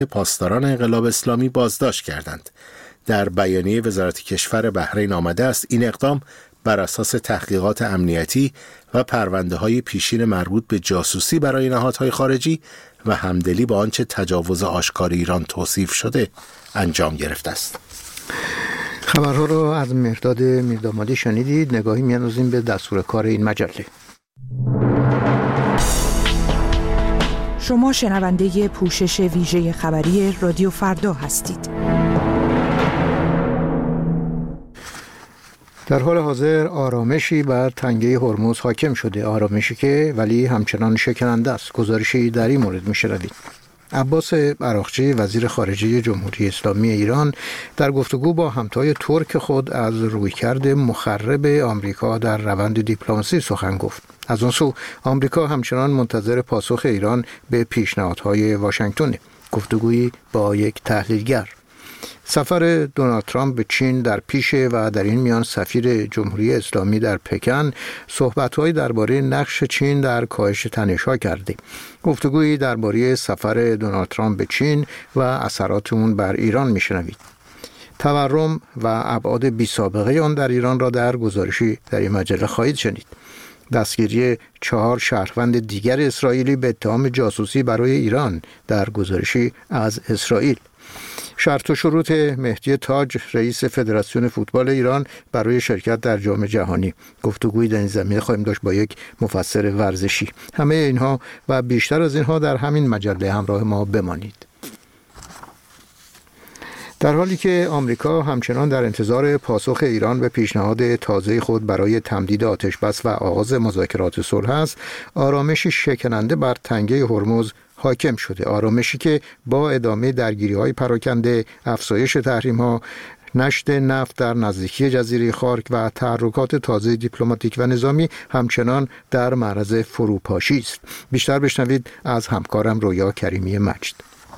پاسداران انقلاب اسلامی بازداشت کردند. در بیانیه وزارت کشور بحرین آمده است این اقدام بر اساس تحقیقات امنیتی و پرونده‌های پیشین مربوط به جاسوسی برای نهادهای خارجی و همدلی با آنچه تجاوز آشکار ایران توصیف شده انجام گرفته است. خبرها رو از مهرداد میردامادی شنیدید. نگاهی می‌اندازیم به دستور کار این مجله. شما شنونده پوشش ویژه خبری رادیو فردا هستید. در حال حاضر آرامشی بر تنگه هرمز حاکم شده، آرامشی که ولی همچنان شکننده است. گزارشی در این مورد می‌شنوید. عباس عراقچی وزیر خارجه جمهوری اسلامی ایران در گفتگو با همتای ترک خود از رویکرد مخرب آمریکا در روند دیپلماسی سخن گفت. از آن سو آمریکا همچنان منتظر پاسخ ایران به پیشنهادهای واشنگتن. گفتگویی با یک تحلیلگر. سفر دونالد ترامپ به چین در پیشه و در این میان سفیر جمهوری اسلامی در پکن صحبت‌هایی درباره نقش چین در کاهش تنش‌ها کرده. گفتگویی درباره سفر دونالد ترامپ به چین و اثرات اون بر ایران میشنوید. تورم و ابعاد بی‌سابقه آن در ایران را در گزارشی در این مجله خواهید شنید. دستگیری 4 شهروند دیگر اسرائیلی به اتهام جاسوسی برای ایران در گزارشی از اسرائیل. شرط و شروط مهدی تاج رئیس فدراسیون فوتبال ایران برای شرکت در جام جهانی. گفتگویی در این زمینه خواهیم داشت با یک مفسر ورزشی. همه اینها و بیشتر از اینها در همین مجله همراه ما بمانید. در حالی که آمریکا همچنان در انتظار پاسخ ایران به پیشنهاد تازه خود برای تمدید آتشبس و آغاز مذاکرات صلح است، آرامشی شکننده بر تنگه هرمز حاکم شده. آرامشی که با ادامه درگیری‌های پراکنده، افزایش تحریم‌ها، نشت نفت در نزدیکی جزیره خارک و تحرکات تازه دیپلماتیک و نظامی همچنان در معرض فروپاشی است. بیشتر بشنوید از همکارم رویا کریمی مجد.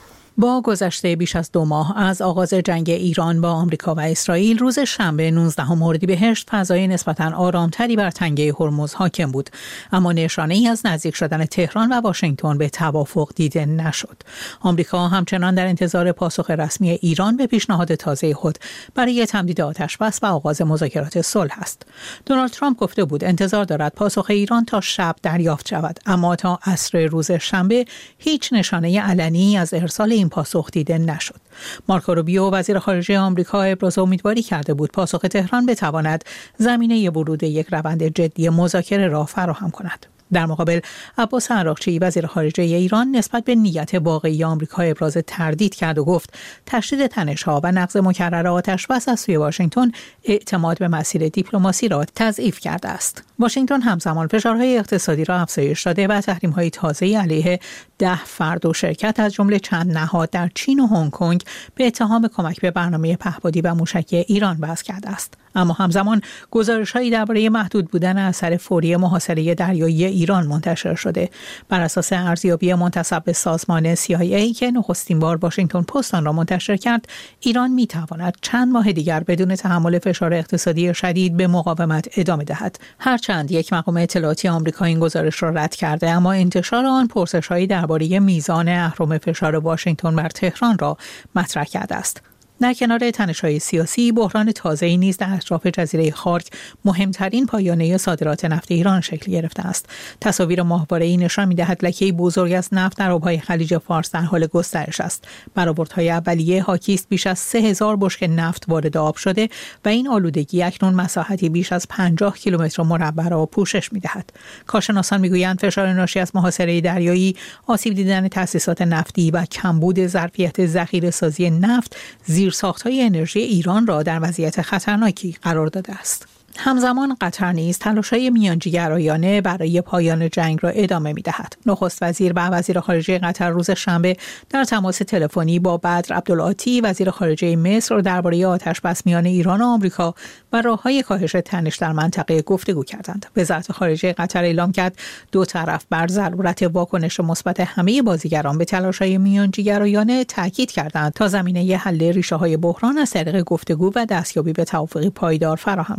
با گذشته بیش از 2 ماه از آغاز جنگ ایران با آمریکا و اسرائیل، روز شنبه 19 اردیبهشت فضای نسبتاً آرامتری بر تنگه هرمز حاکم بود، اما نشانه‌ای از نزدیک شدن تهران و واشنگتن به توافق دیده نشد. آمریکا همچنان در انتظار پاسخ رسمی ایران به پیشنهاد تازه خود برای تمدید آتشبس و آغاز مذاکرات صلح است. دونالد ترامپ گفته بود انتظار دارد پاسخ ایران تا شب دریافت شود، اما تا عصر روز شنبه هیچ نشانه علنی از ارسال این پاسخ دیده نشد. مارکو روبیو وزیر خارجه آمریکا ابراز امیدواری کرده بود پاسخ تهران بتواند زمینه ورود یک روند جدی مذاکره را فراهم کند. در مقابل عباس عراقچی وزیر خارجه ایران نسبت به نیت واقعی آمریکا ابراز تردید کرد و گفت تشدید تنش‌ها و نقض مکرر آتشبس از سوی واشنگتن اعتماد به مسیر دیپلماسی را تضعیف کرده است. واشنگتن همزمان فشارهای اقتصادی را افزایش داده و تحریم‌های تازه‌ای علیه 10 فرد و شرکت از جمله چند نهاد در چین و هنگ کنگ به اتهام کمک به برنامه پهپادی و موشکی ایران وضع کرده است. اما همزمان گزارش‌هایی درباره محدود بودن اثر فوری محاصره دریایی ایران منتشر شده. بر اساس ارزیابی منتسب به سازمان CIA که نخستین بار واشنگتن پست آن را منتشر کرد، ایران می‌تواند چند ماه دیگر بدون تحمل فشار اقتصادی شدید به مقاومت ادامه دهد. هرچند یک مقام اطلاعاتی آمریکا این گزارش را رد کرده، اما انتشار آن پرسش‌هایی درباره میزان اهرم فشار واشنگتن بر تهران را مطرح کرده است. در کنار تنش‌های سیاسی، بحران تازه‌ای نیز در اطراف جزیره خارک مهمترین پایانه صادرات نفت ایران شکل گرفته است. تصاویر ماهواره‌ای نشان می‌دهد لکه‌ای بزرگ از نفت در آب‌های خلیج فارس در حال گسترش است. برآوردهای اولیه حاکی است بیش از 3000 بشکه نفت وارد آب شده و این آلودگی اکنون مساحتی بیش از 50 کیلومتر مربع را پوشش می‌دهد. کارشناسان می‌گویند فشار ناشی از محاصره دریایی، آسیب دیدن تأسیسات نفتی و کمبود ظرفیت ذخیره‌سازی نفت زیرساخت‌های انرژی ایران را در وضعیت خطرناکی قرار داده است. همزمان قطر نیز تلاش‌های میانجیگرایانه برای پایان جنگ را ادامه می‌دهد. نخست وزیر و وزیر خارجه قطر روز شنبه در تماس تلفنی با بدر عبدالعاطی وزیر خارجه مصر درباره آتشبس میان ایران و آمریکا و راه‌های کاهش تنش در منطقه گفتگو کردند. وزارت خارجه قطر اعلام کرد دو طرف بر ضرورت واکنش مثبت همه بازیگران به تلاش‌های میانجیگرایانه تاکید کردند تا زمینه حل ریشه‌های بحران از طریق گفتگو و دستیابی به توافقی پایدار فراهم شود.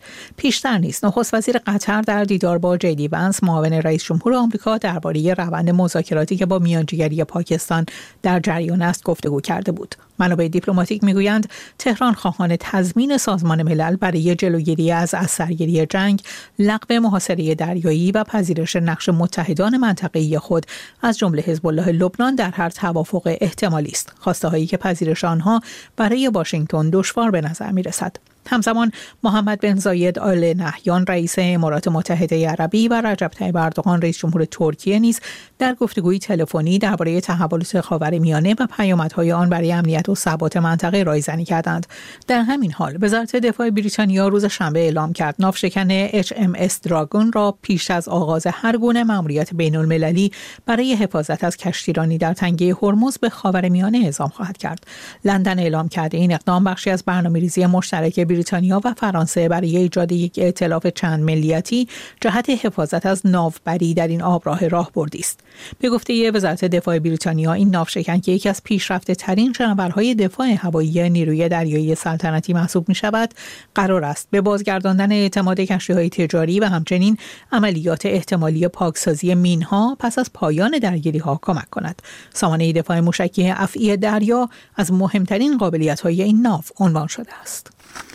پیشتر نیز نخست وزیر قطر در دیدار با جی دی ونس معاون رئیس جمهور آمریکا درباره روند مذاکراتی که با میانجیگری پاکستان در جریان است گفتگو کرده بود. منابع دیپلماتیک میگویند تهران خواهان تضمین سازمان ملل برای جلوگیری از اثرگیری جنگ، لغو محاصره دریایی و پذیرش نقش متحدان منطقه‌ای خود از جمله حزب الله لبنان در هر توافق احتمالی است. خواسته‌هایی که پذیرش آنها برای واشنگتن دشوار به نظر می‌رسد. همزمان محمد بن زاید آل نهیان رئیس امارات متحده عربی و رجب طیب اردوغان رئیس جمهور ترکیه نیز در گفتگوی تلفنی درباره تحولات خاورمیانه و پیامدهای آن برای امنیت و ثبات منطقه رایزنی کردند. در همین حال وزارت دفاع بریتانیا روز شنبه اعلام کرد ناوشکن HMS دراگون را پیش از آغاز هر گونه مأموریت بین‌المللی برای حفاظت از کشتیرانی در تنگه هرمز به خاورمیانه اعزام خواهد کرد. لندن اعلام کرده این اقدام بخشی از برنامه‌ریزی مشترک بریتانیا و فرانسه برای ایجاد یک ائتلاف چند ملیتی جهت حفاظت از ناوبری در این آبراه راهبردی است. به گفته وزارت دفاع بریتانیا این ناوشکن که یکی از پیشرفته ترین شناورهای دفاع هوایی نیروی دریایی سلطنتی محسوب می شود، قرار است به بازگرداندن اعتماد کشتی‌های تجاری و همچنین عملیات احتمالی پاکسازی مینها پس از پایان درگیری‌ها کمک کند. سامانه دفاع موشکی افعی دریا از مهمترین قابلیت‌های این ناو عنوان شده است.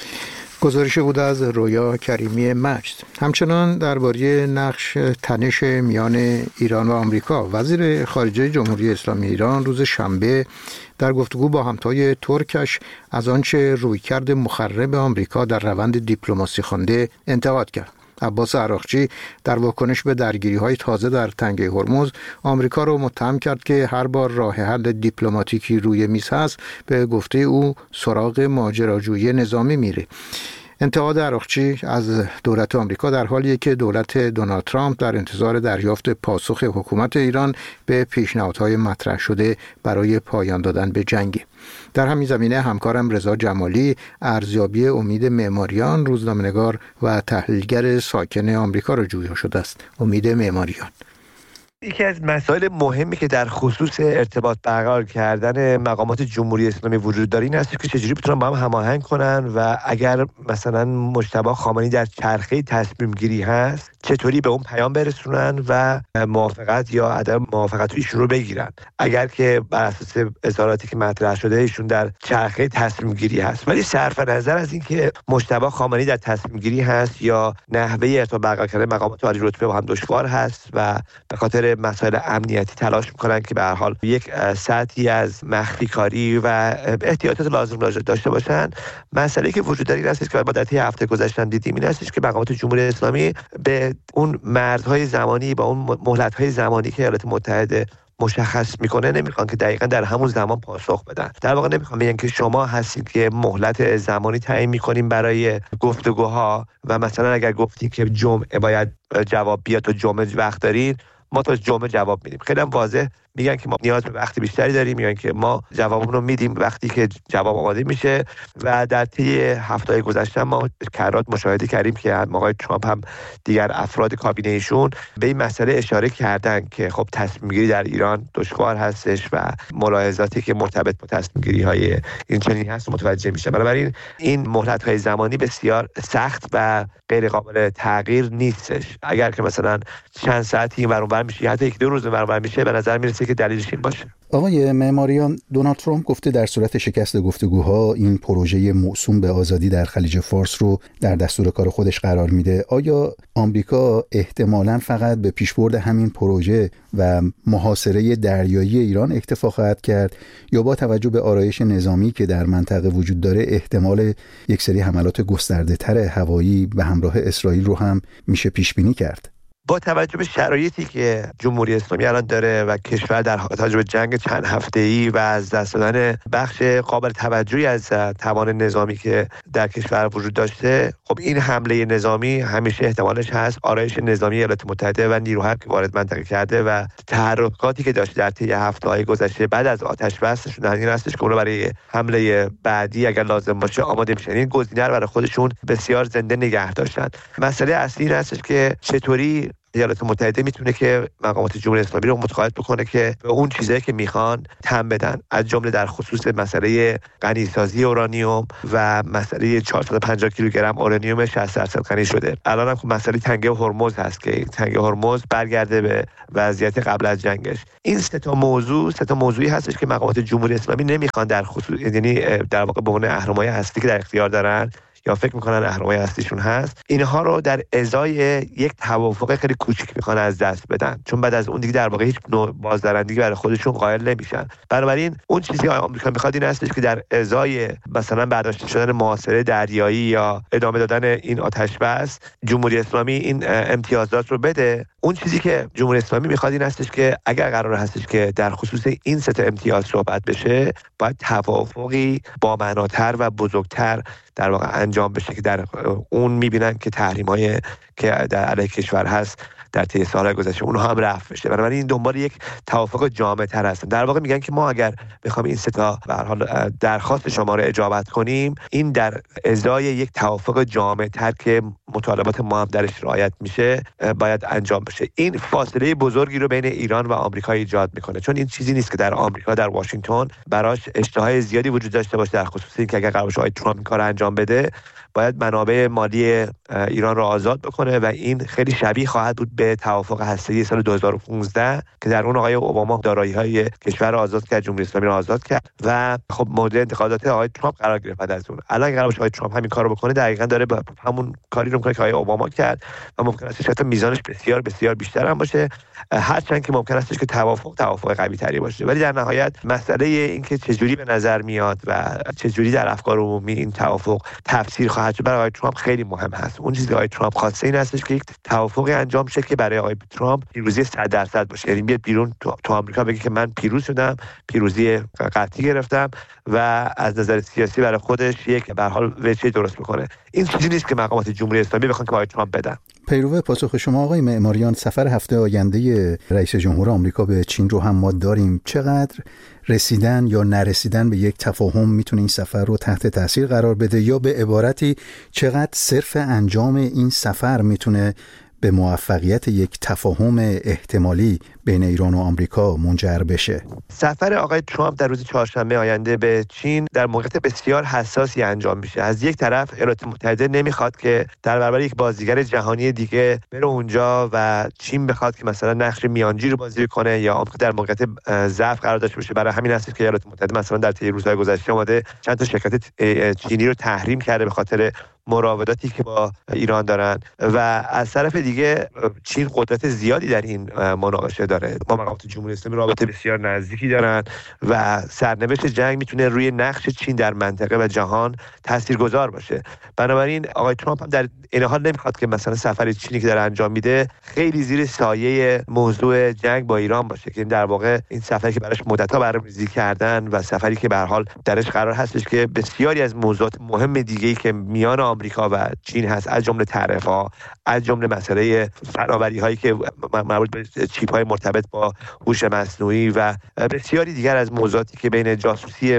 گزارش بود از رویا کریمی مجد. همچنان درباره نقش تنش میان ایران و آمریکا، وزیر خارجه جمهوری اسلامی ایران روز شنبه در گفتگو با همتای ترکش از آنچه رویکرد مخرب آمریکا در روند دیپلماسی خوانده انتقاد کرد. عباس عراقچی در واکنش به درگیری‌های تازه در تنگه هرمز آمریکا را متهم کرد که هر بار راه حل دیپلماتیکی روی میز هست به گفته او سراغ ماجراجویی نظامی میره. انتقاد عراقچی از دولت آمریکا در حالیه که دولت دونالد ترامپ در انتظار دریافت پاسخ حکومت ایران به پیشنهادهای مطرح شده برای پایان دادن به جنگ. در همین زمینه همکارم رضا جمالی ارزیابی امید معماریان، روزنامه‌نگار و تحلیلگر ساکن آمریکا را جویا شده است. امید معماریان: یکی از مسائل مهمی که در خصوص ارتباط برقرار کردن مقامات جمهوری اسلامی وجود داره این است که چجوری بتونن با هم هماهنگ کنن و اگر مثلا مجتبی خامنه‌ای در چرخه تصمیم گیری هست چطوری به اون پیام برسونن و موافقت یا عدم موافقت ایشون رو بگیرن. اگر که بر اساس اظهاراتی که مطرح شده ایشون در چرخه تصمیم گیری هست، ولی صرف نظر از این که مجتبی خامنه‌ای در تصمیم گیری هست یا نحوه ارتباط برقرار کردن مقامات عالی رتبه با هم دشوار هست و به خاطر مسائل امنیتی تلاش میکنن که به هر حال یک سطحی از مخفی کاری و احتیاطات لازم داشته باشن. مسئله که وجود داره این است که ما در طی هفته گذشته دیدیم این است که مقامات جمهوری اسلامی به اون مرزهای زمانی با اون مهلت‌های زمانی که ایالات متحده مشخص میکنه نمیخوان که دقیقاً در همون زمان پاسخ بدن. در واقع نمیخوام بگم که شما هستید که مهلت زمانی تعیین میکنیم برای گفتگوها و مثلا اگر گفتید که جمعه باید جواب بیاد تا جمعه وقت دارید، ما تا جمعه جواب میدیم. خیلی هم واضح میگن که ما نیاز به وقت بیشتری داریم، میگن که ما جوابمون رو میدیم وقتی که جواب آماده میشه و در طی هفته‌های گذشته ما کرات مشاهده کردیم که آقای ترامپ هم دیگر افراد کابینه ایشون به این مسئله اشاره کردن که خب تصمیم گیری در ایران دشوار هستش و ملاحظاتی که مرتبط با تصمیم گیری های این چنینی هست متوجه میشه. بنابراین این مهلت های زمانی بسیار سخت و غیر قابل تغییر نیستش. اگر که مثلا چند ساعتی این ور اون ور میشه، حتی یک دو روز این ور اون ور میشه، به نظر میرسه که دلیلش این باشه. آقای معماریان، دونالد ترامپ گفته در صورت شکست گفتگوها این پروژه موسوم به آزادی در خلیج فارس رو در دستور کار خودش قرار میده. آیا آمریکا احتمالاً فقط به پیشبرد همین پروژه و محاصره دریایی ایران اکتفا خواهد کرد یا با توجه به آرایش نظامی که در منطقه وجود داره احتمال یک سری حملات گسترده‌تر هوایی به همراه اسرائیل رو هم میشه پیش بینی کرد؟ با توجه به شرایطی که جمهوری اسلامی الان داره و کشور در توجه به جنگ چند هفته‌ای و از دست دادن بخش قابل توجهی از توان نظامی که در کشور وجود داشته، خب این حمله نظامی همیشه احتمالش هست. آرایش نظامی ایالات متحده و نیروهایی که وارد منطقه کرده و تحرکاتی که داشته در طی هفته‌های گذشته بعد از آتش بس شدن این هستش که اونها برای حمله بعدی اگر لازم باشه آماده میشن. این گزینه رو برای خودشون بسیار زنده نگه داشتن. مسئله اصلی این هستش که چطوری ایالات متحده میتونه که مقامات جمهوری اسلامی رو متقاعد بکنه که به اون چیزایی که میخوان تم بدن، از جمله در خصوص مسئله غنیسازی اورانیوم و مسئله 450 کیلوگرم اورانیوم 60% غنی شده. الان هم مسئله تنگه هرمز هست که تنگه هرمز برگرده به وضعیت قبل از جنگش. این سه تا موضوعی هستش که مقامات جمهوری اسلامی نمیخوان در خصوص، یعنی در واقع به عنوان اهرم‌های اصلی که در اختیار دارن یا فکر میکنن اهرم‌های اصلیشون هست، اینها رو در ازای یک توافق خیلی کوچیک میخوان از دست بدن، چون بعد از اون دیگه در واقع هیچ نوع بازدارندگی برای خودشون قائل نمیشن. بنابراین اون چیزی که آمریکا میخواد این هستش که در ازای مثلا برداشته شدن محاصره دریایی یا ادامه دادن این آتش بس، جمهوری اسلامی این امتیازات رو بده. اون چیزی که جمهوری اسلامی میخواد این هستش که اگر قرار هستش که در خصوص این سه تا امتیاز صحبت بشه، باید توافقی با معناتر و بزرگتر در واقع انجام بشه که در اون میبینن که تحریم‌های که در علیه کشور هست در طی سال‌های گذشته اونها هم رفع بشه. بنابراین این دنبال یک توافق جامع‌تر هستن. در واقع میگن که ما اگر بخوام این سه تا به هر حال درخواست شما رو اجابت کنیم، این در ازای یک توافق جامع‌تر که مطالبات ما هم درش رعایت میشه باید انجام بشه. این فاصله بزرگی رو بین ایران و آمریکا ایجاد میکنه، چون این چیزی نیست که در آمریکا در واشنگتن براش اشتهای زیادی وجود داشته باشه در خصوص اینکه اگر قرار باشه آقای ترامپ این کار انجام بده، باید منابع مالی ایران را آزاد بکنه و این خیلی شبیه خواهد بود به توافق هسته‌ای سال 2015 که در اون آقای اوباما دارایی‌های کشور را آزاد کرد، جمهوری اسلامی را آزاد کرد و خب مورد انتقادات آقای ترامپ قرار گرفت. بعد از اون الان قرار باشه آقای ترامپ همین کارو بکنه، دقیقاً داره همون کاری رو می‌کنه که آقای اوباما کرد و ممکن است حتی میزانش بسیار بسیار بیشتر هم باشه، هرچند که ممکن است که توافق قوی‌تری باشه. ولی در نهایت مسئله این که چجوری به نظر میاد و چجوری در افکار عمومی این توافق تفسیر خواهد شد برای آقای ترامپ خیلی مهم هست. اون چیزی که آقای ترامپ خواسته این هستش که یک توافقی انجام شه که برای آقای ترامپ پیروزی 100% باشه، یعنی بیاد بیرون تو آمریکا بگه که من پیروز شدم، پیروزی قطعی گرفتم و از نظر سیاسی برای خودش یک به هر حال وجهه درست بکنه. این چیزی نیست که مقامات جمهوری اسلامی بخوان که آقای ترامپ بدن. پیرو پاسخ شما آقای معماریان، سفر هفته آینده رئیس جمهور آمریکا به چین رو هم ما داریم. چقدر رسیدن یا نرسیدن به یک تفاهم میتونه این سفر رو تحت تاثیر قرار بده، یا به عبارتی چقدر صرف انجام این سفر میتونه به موفقیت یک تفاهم احتمالی بین ایران و آمریکا منجر بشه؟ سفر آقای ترامپ در روز چهارشنبه آینده به چین در موقعیت بسیار حساسی انجام میشه. از یک طرف ایالات متحده نمیخواد که در برابر یک بازیگر جهانی دیگه بره اونجا و چین بخواد که مثلا نقش میانجی رو بازی کنه یا آمریکا در موقعیت ضعف قرار داشته باشه. برای همین هست که ایالات متحده مثلا در طی روزهای گذشته اومده چند تا شرکت چینی رو تحریم کرده به خاطر مراوداتی که با ایران دارن و از طرف دیگه چین قدرت زیادی در این مناقشه داره. ما مقامات جمهوری اسلامی رابطه بسیار نزدیکی دارن و سرنوشت جنگ میتونه روی نقش چین در منطقه و جهان تاثیرگذار باشه. بنابراین آقای ترامپ هم در این حال نمیخواد که مثلا سفر چینی که داره انجام میده خیلی زیر سایه موضوع جنگ با ایران باشه، که در واقع این سفری که براش مدت‌ها برنامه‌ریزی کردن و سفری که به هر حال درش قرار هستش که بسیاری از موضوعات مهم دیگه‌ای که میان آمریکا و چین هست، از جمله تعرفه‌ها، از جمله مسئله فناوری‌هایی که مربوط به چیپ‌های مرتبط با هوش مصنوعی و بسیاری دیگر از موضوعاتی که بین جاسوسی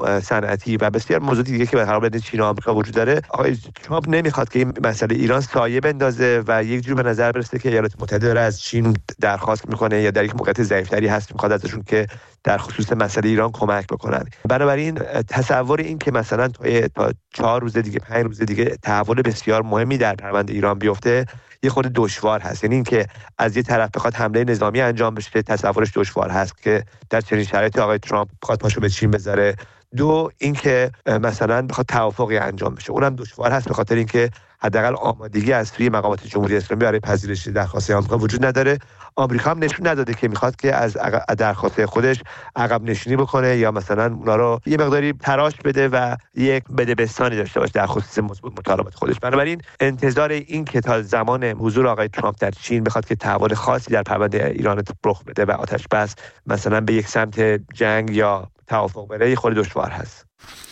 صنعتی و بسیار موضوعاتی دیگه که به هر حال بین چین و آمریکا وجود داره، آقای ترامپ نمیخواد که این مسئله ایران سایه بندازه و یک جور به نظر برسه که ایالات متحده داره از چین درخواست میکنه یا در یک موقعیت ضعیف‌تری هست میخواد ازشون که در خصوص مسئله ایران کمک بکنن. بنابراین تصور این که مثلا تا 4 روز دیگه 5 روز دیگه تحول بسیار مهمی در پرونده ایران بیفته یه خود دشوار هست. یعنی اینکه از یه طرف بخواد حمله نظامی انجام بشه تصورش دشوار هست که در چنین شرایطی آقای ترامپ بخواد پاشو به چین بذاره. دو اینکه مثلا بخواد توافقی انجام بشه، اونم دشوار هست به خاطر اینکه حداقل آمادگی از سوی مقامات جمهوری اسلامی برای پذیرش درخواست آمریکا وجود نداره. آمریکا هم نشون نداده که میخواد که از درخواست خودش عقب نشینی بکنه یا مثلا اونا رو یه مقداری تراش بده و یک بدبستانی داشته باشه در خصوص مطالبات خودش. بنابراین انتظار این که تا زمان حضور آقای ترامپ در چین بخواد که تحول خاصی در پرونده ایران رخ بده و آتش بس مثلا به یک سمت جنگ یا توافق بره خیلی دشوار هست.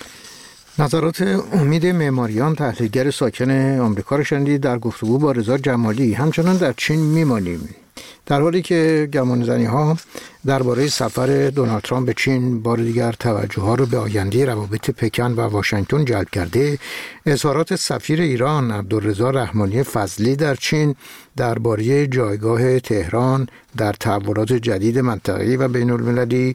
نظرات امید معماریان، تحلیلگر ساکن آمریکا رو شنیدید در گفتگو با رضا جمالی. همچنان در چین میمانیم، در حالی که گمانه‌زنی‌ها درباره سفر دونالد ترامپ به چین بار دیگر توجه ها رو به آینده روابط پکن و واشنگتن جلب کرده، اظهارات سفیر ایران عبدالرضا رحمانی فضلی در چین درباره جایگاه تهران در تحولات جدید منطقه‌ای و بین‌المللی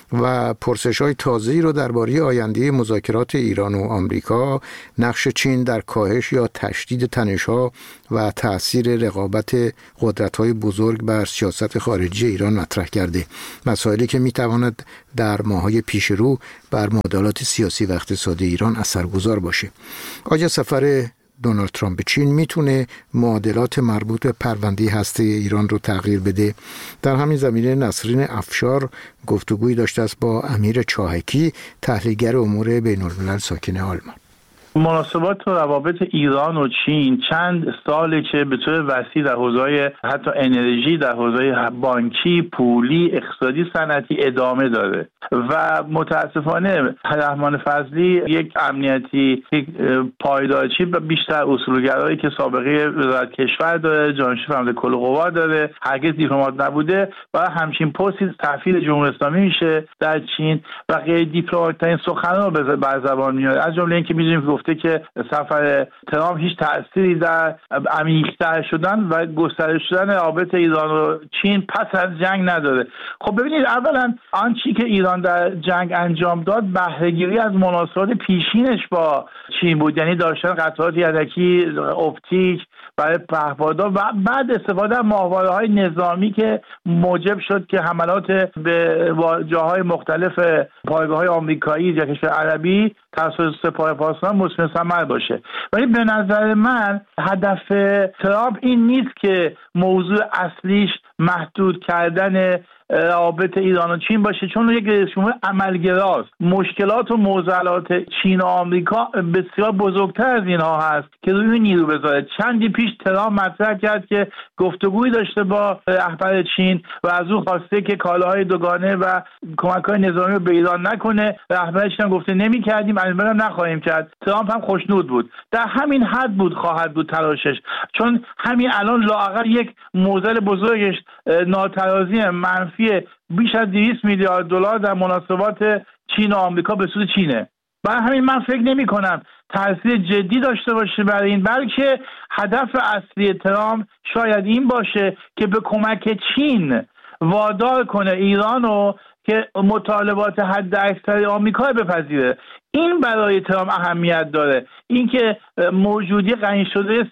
و پرسش‌های تازه‌ای رو درباره آینده مذاکرات ایران و آمریکا، نقش چین در کاهش یا تشدید تنش‌ها و تأثیر رقابت قدرت‌های بزرگ بر سیاست خارجی ایران مطرح کرده. مسائلی که می‌تواند در ماه‌های پیش رو بر معادلات سیاسی و اقتصادی ایران اثرگذار باشه. آیا سفر دونالد ترامپ به چین میتونه معادلات مربوط به پرونده هسته ایران رو تغییر بده؟ در همین زمینه نسرین افشار گفتگویی داشته است با امیر چاهکی، تحلیلگر امور بین‌الملل ساکن آلمان. مناسبات و روابط ایران و چین چند ساله که به طور وسیع در حوزه‌های حتی انرژی، در حوزه‌های بانکی، پولی، اقتصادی، صنعتی ادامه داره و متاسفانه رحمان فضلی یک امنیتی پایدارچی بیشتر اصولگرایی که سابقه وزارت کشور داره، جانشین فرمانده کل قوا داره، هرگز دیپلمات نبوده و همچین پستی سفیر جمهوری اسلامی میشه در چین و غیر دیپلمات‌ترین سخنان رو بر زبان میاره. از جمله اینکه می‌دونیم که سفر ترامپ هیچ تأثیری در عمیق‌تر شدن و گسترش شدن روابط ایران و چین پس از جنگ نداره. خب ببینید، اولا آنچه که ایران در جنگ انجام داد بهره‌گیری از مناسبات پیشینش با چین بود، یعنی داشتن قطعات یدکی اپتیک برای پهپادها و بعد استفاده از ماهواره‌های نظامی که موجب شد که حملات به جاهای مختلف پایگاه‌های آمریکایی یا کشور عربی توسط سپاه پاسداران مثمر ثمر باشه. ولی به نظر من هدف ترامپ این نیست که موضوع اصلیش محدود کردن روابط ایران و چین باشه، چون یک رئیس جمهور عملگراست. مشکلات و معضلات چین و آمریکا بسیار بزرگتر از اینها هست که روی نیرو بذاره. چندی پیش ترامپ مطرح کرد که گفتگویی داشته با رهبر چین و از او خواسته که کالاهای دوگانه و کمک‌های نظامی رو به ایران نکنه. رهبر چین هم گفته نمی‌کردیم، البته نخواهیم کرد. ترامپ هم خوشنود بود. در همین حد بود خواهد بود تلاشش، چون همین الان لااقل یک معضل بزرگش ناترازی منفی بیش از 200 میلیارد دلار در مناسبات چین و آمریکا به سود چینه. برای همین من فکر نمی کنم تاثیر جدی داشته باشه برای این، بلکه هدف اصلی ترامپ شاید این باشه که به کمک چین وادار کنه ایرانو که مطالبات حد اکثر آمریکا بپذیره. این برای ترامپ اهمیت داره، اینکه موجودی غنی شده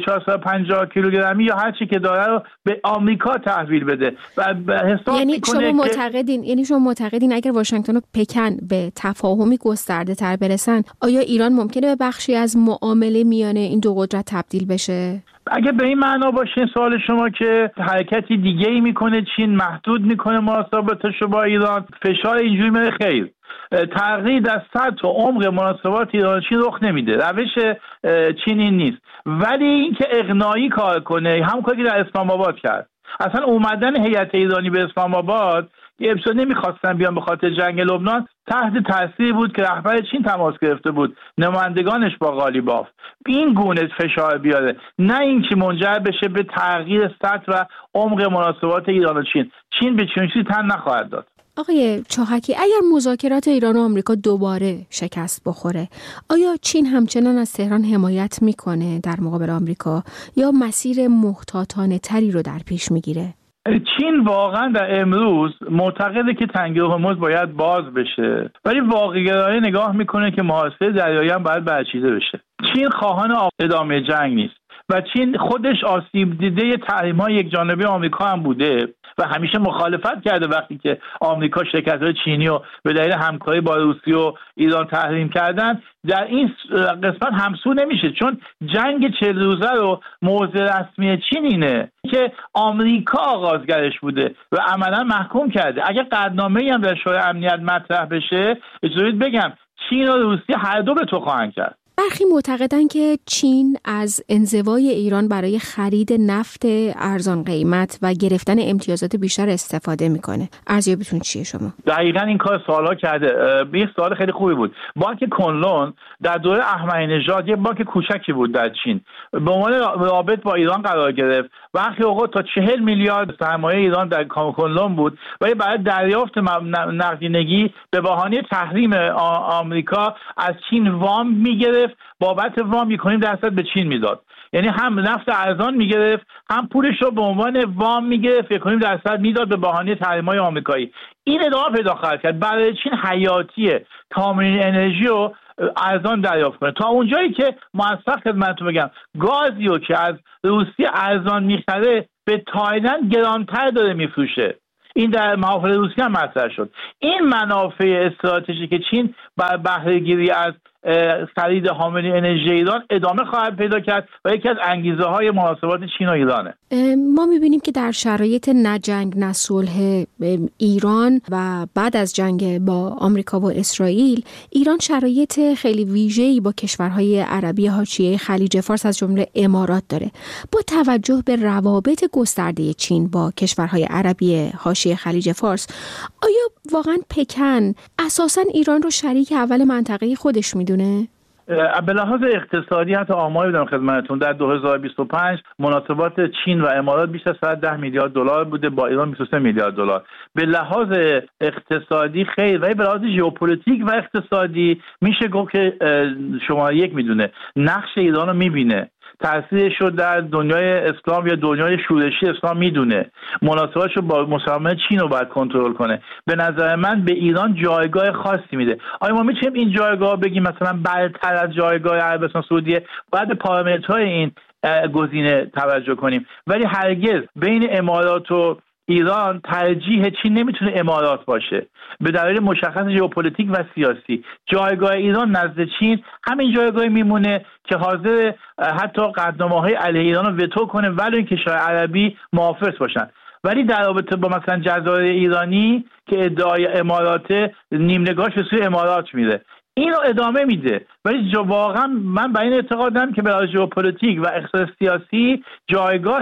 450 کیلوگرمی یا هر چی که داره رو به آمریکا تحویل بده و حساب یعنی شما معتقدین اگر واشنگتن و پکن به تفاهمی گسترده تر برسن، آیا ایران ممکنه به بخشی از معامله میانه این دو قدرت تبدیل بشه؟ اگه به این معنا باشه سوال شما که حرکتی دیگه‌ای میکنه چین، محدود میکنه مناسباتش با ایران، فشار اینجوری میره، خیر. تغییر در سطح و عمق مناسبات ایران چین رخ نمیده. روش چین این نیست، ولی اینکه اقناعی کار کنه، هم کاری که در اسلام آباد کرد. اصلا اومدن هیئت ایرانی به اسلام آباد که ابتدا نمیخواستن بیان به خاطر جنگ لبنان، تحت تاثیر بود که رهبر چین تماس گرفته بود، نمایندگانش با قالیباف این گونه فشار بیاره، نه اینکه منجر بشه به تغییر سطح و عمق مناسبات ایران و چین. چین به چنین چیزی تن نخواهد داد. آقای چاهکی، اگر مذاکرات ایران و آمریکا دوباره شکست بخوره، آیا چین همچنان از تهران حمایت میکنه در مقابل آمریکا یا مسیر محتاطانه تری رو در پیش میگیره؟ چین واقعا در امروز معتقده که تنگه هرمز باید باز بشه، ولی واقع‌گرایانه نگاه میکنه که محاصره دریایی هم باید برچیده بشه. چین خواهان ادامه جنگ نیست و چین خودش آسیب دیده تحریم‌های یک جانبه آمریکا هم بوده و همیشه مخالفت کرده وقتی که آمریکا شرکت‌های چینی رو به دلیل همکاری با روسیه و ایران تحریم کردن. در این قسمت همسو نمیشه، چون جنگ 40 روزه رو موضع رسمی چین اینه که آمریکا آغازگرش بوده و عملا محکوم کرده. اگه قطعنامه‌ای هم در شورای امنیت مطرح بشه، اجازه بدید بگم چین و روسیه هر دو به تو خواهند کرد. برخی معتقدن که چین از انزوای ایران برای خرید نفت ارزان قیمت و گرفتن امتیازات بیشتر استفاده میکنه. ارزیابیتون چیه شما؟ دقیقاً این کار سوالا کرده. یه سوال خیلی خوبی بود. بانک کنلون در دوره احمدی نژاد یه بانک کوچکی بود در چین. به عنوان رابط با ایران قرار گرفت. برخی اوقات تا 40 میلیارد سرمایه ایران در کنلون بود ولی برای دریافت نقدینگی به بهانه تحریم آمریکا از چین وام میگرفت. بابت وام 1.5% به چین میداد. یعنی هم نفت ارزان میگرفت هم پولش رو به عنوان وام میگرفت 1.5% میداد به بهانه تحریم‌های آمریکایی. این ادامه پیدا خواهد کرد. برای چین حیاتیه تامین انرژی رو ارزان دریافت کنه. تا اونجایی که موفق خدمتتون بگم گازی رو که از روسیه ارزان میخره به تایلند گرانتر داره میفروشه. این در محافل روسیه هم مطرح شد. این منافع استراتژیک چین بر بهره‌گیری از خرید حامل انرژی ایران ادامه خواهد پیدا کرد و یکی از انگیزه‌های مناسبات چین و ایرانه. ما می‌بینیم که در شرایط نه جنگ نه صلح ایران و بعد از جنگ با آمریکا و اسرائیل، ایران شرایط خیلی ویژه‌ای با کشورهای عربی حاشیه خلیج فارس از جمله امارات داره. با توجه به روابط گسترده چین با کشورهای عربی حاشیه خلیج فارس، آیا واقعا پکن اساساً ایران رو شریک اول منطقه خودش میدونه؟ به لحاظ اقتصادی حتی آماری بدم خدمتتون در 2025 مناسبات چین و امارات بیش از 110 میلیارد دلار بوده، با ایران 23 میلیارد دلار. به لحاظ اقتصادی خیلی و به لحاظ ژئوپلیتیک و اقتصادی میشه گفت که شماره یک میدونه، نقش ایران رو میبینه، تاثیرش رو در دنیای اسلام یا دنیای شورشی اسلام میدونه، مناسباتش رو با مسلمانان چین رو باید کنترل کنه. به نظر من به ایران جایگاه خاصی میده. آیا ما میتونیم این جایگاه بگیم مثلا بالاتر از جایگاه عربستان سعودیه؟ باید به پارامترهای این گزینه توجه کنیم، ولی هرگز بین امارات و ایران ترجیح چین نمیتونه امارات باشه به دلیل مشخص ژئوپلیتیک و سیاسی. جایگاه ایران نزد چین همین جایگاهی میمونه که حاضر حتی قدنامه‌های علیه ایران رو وتو کنه ولی این کشور عربی موافق باشن. ولی در رابطه با مثلا جزایر ایرانی که ادعای امارات، نیم نگاهش به سوی امارات میره، اینو ادامه میده. ولی واقعا من به این اعتقادم که برای ژئوپلیتیک و اقتصاد سیاسی جایگاه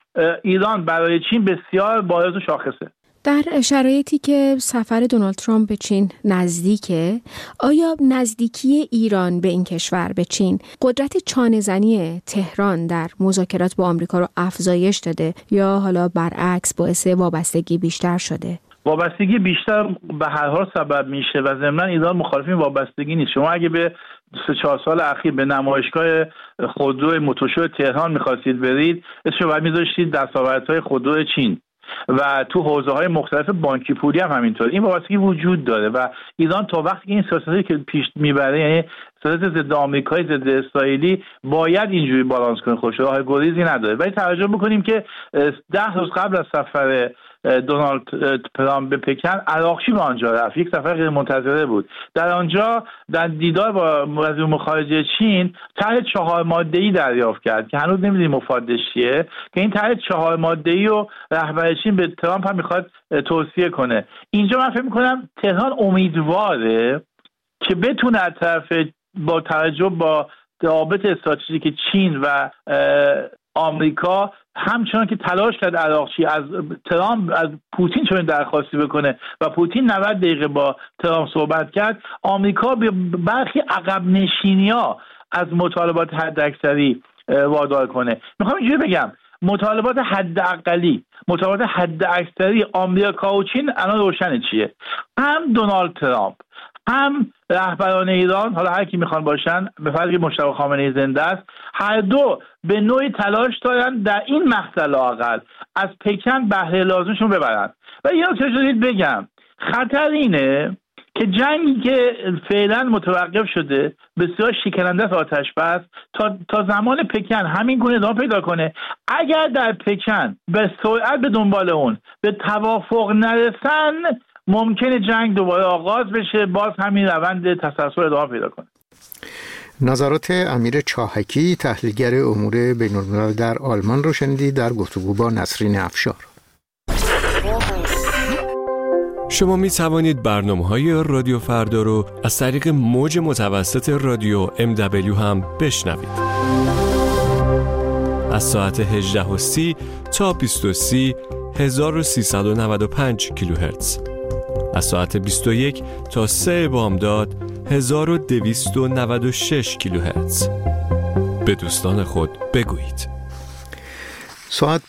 ایران برای چین بسیار بارز و شاخصه. در شرایطی که سفر دونالد ترامپ به چین نزدیکه، آیا نزدیکی ایران به این کشور به چین قدرت چانه‌زنی تهران در مذاکرات با آمریکا رو افزایش داده یا حالا برعکس باعث وابستگی بیشتر شده؟ وابستگی بیشتر به هر حال سبب میشه و ضمن ایران مخالف این وابستگی نیست. شما اگه به 3-4 سال اخیر به نمایشگاه خودرو موتورشو تهران می‌خواستید برید، اسمش بعد می‌ذاشتید دستاوردهای خودرو چین و تو حوزه‌های مختلف بانکی پولی هم همینطور. این وابستگی وجود داره و ایران تا وقتی این سیاستی که پیش میبره، یعنی سیاست ضد آمریکایی، ضد اسرائیلی، باید اینجوری بالانس کنه، خودش راه گریزی نداره. ولی توجه بکنیم که 10 روز قبل از سفر دونالد ترامپ به پکن، عراقچی به آنجا رفت. یک سفر غیر منتظره بود. در آنجا در دیدار با وزیر امور خارجه چین طرح 4 ماده‌ای دریافت کرد که هنوز نمی‌دونیم مفادش چیه، که این طرح 4 ماده‌ای رو رهبر چین به ترامپ هم می‌خواد توصیه کنه. اینجا من فکر می‌کنم تهران امیدواره که بتونه از طرف با توجه با روابط استراتژیک چین و آمریکا، همچنان که تلاش کرد عراقچی از ترامپ از پوتین چون درخواستی بکنه و پوتین 90 دقیقه با ترامپ صحبت کرد، آمریکا به برخی عقب نشینی‌ها از مطالبات حداکثری وادار کنه. میخوام اینجوری بگم، مطالبات حداقلی، مطالبات حداکثری آمریکا و چین الان روشن چیه. هم دونالد ترامپ هم رهبران ایران، حالا هر کی میخوان باشن، به فرض که مجتبی خامنه‌ای زنده است، هر دو به نوعی تلاش دارن در این مقطع لااقل از پکن بهره لازمشون ببرن. و یه نکته شدید بگم، خطر اینه که جنگی که فعلا متوقف شده بسیار شکننده است، آتش بس تا زمان پکن همین گونه ادامه پیدا کنه. اگر در پکن به سرعت به دنبال اون به توافق نرسن، ممکنه جنگ دوباره آغاز بشه، باز همین روند تسلسل ادامه پیدا کنه. نظرات امیر چاهکی، تحلیلگر امور بین‌الملل در آلمان رو شنیدید در گفتگو با نسرین افشار. شما می توانید برنامه‌های رادیو فردا رو از طریق موج متوسط رادیو MW هم بشنوید. از ساعت 18:30 تا 20:30 1395 کیلوهرتز. از ساعت 21 تا 3 بامداد 1296 کیلوهرتز. به دوستان خود بگویید. ساعت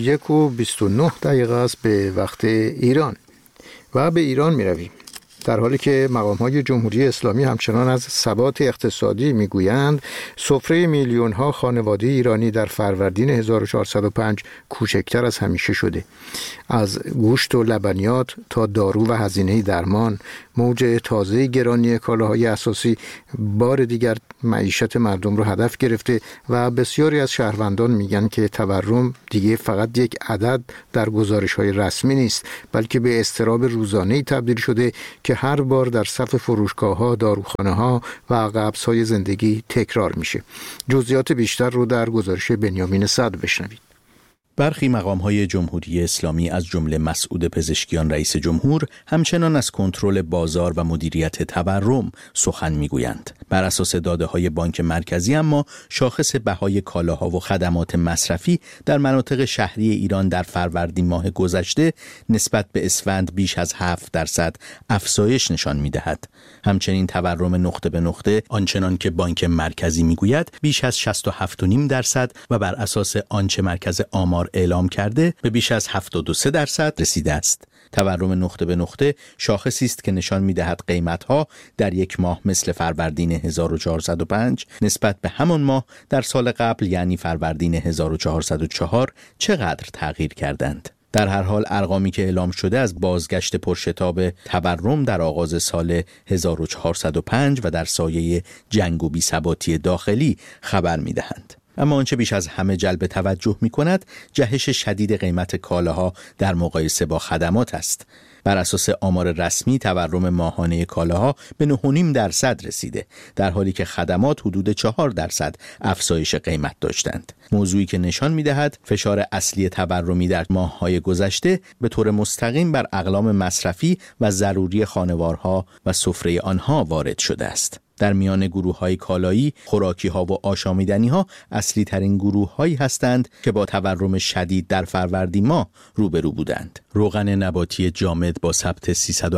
21:29 است به وقت ایران و به ایران می رویم. در حالی که مقام‌های جمهوری اسلامی همچنان از ثبات اقتصادی می‌گویند، سفره میلیون‌ها خانواده ایرانی در فروردین 1405 کوچکتر از همیشه شده. از گوشت و لبنیات تا دارو و هزینه درمان، موج تازه گرانی کالاهای اساسی بار دیگر معیشت مردم رو هدف گرفته و بسیاری از شهروندان میگن که تورم دیگه فقط یک عدد در گزارش‌های رسمی نیست، بلکه به اضطراب روزانه‌ای تبدیل شده که هر بار در صف فروشگاه‌ها، داروخانه‌ها و قبض‌های زندگی تکرار میشه. جزئیات بیشتر رو در گزارش بنیامین صدر بشنوید. برخی مقام‌های جمهوری اسلامی از جمله مسعود پزشکیان رئیس جمهور همچنان از کنترل بازار و مدیریت تورم سخن می‌گویند. بر اساس داده‌های بانک مرکزی اما شاخص بهای کالاها و خدمات مصرفی در مناطق شهری ایران در فروردین ماه گذشته نسبت به اسفند بیش از 7% افزایش نشان می‌دهد. همچنین تورم نقطه به نقطه آنچنان که بانک مرکزی می‌گوید بیش از 67.5% و بر اساس آنچه مرکز آمار اعلام کرده به بیش از 73% رسیده است. تورم نقطه به نقطه شاخصی است که نشان می‌دهد قیمت‌ها در یک ماه مثل فروردین 1405 نسبت به همان ماه در سال قبل یعنی فروردین 1404 چقدر تغییر کردند. در هر حال ارقامی که اعلام شده از بازگشت پرشتاب تورم در آغاز سال 1405 و در سایه جنگ و بی‌ثباتی داخلی خبر می‌دهند. اما آنچه بیش از همه جلب توجه می‌کند جهش شدید قیمت کالاها در مقایسه با خدمات است. بر اساس آمار رسمی تورم ماهانه کالاها به 9.5% رسیده، در حالی که خدمات حدود 4% افزایش قیمت داشتند. موضوعی که نشان می‌دهد فشار اصلی تورمی در ماه‌های گذشته به طور مستقیم بر اقلام مصرفی و ضروری خانوارها و سفره آنها وارد شده است. در میان گروه‌های کالایی، خوراکی‌ها و آشامیدنی‌ها اصلی ترین گروه‌هایی هستند که با تورم شدید در فروردین ماه روبرو بودند. روغن نباتی جامد با ثبت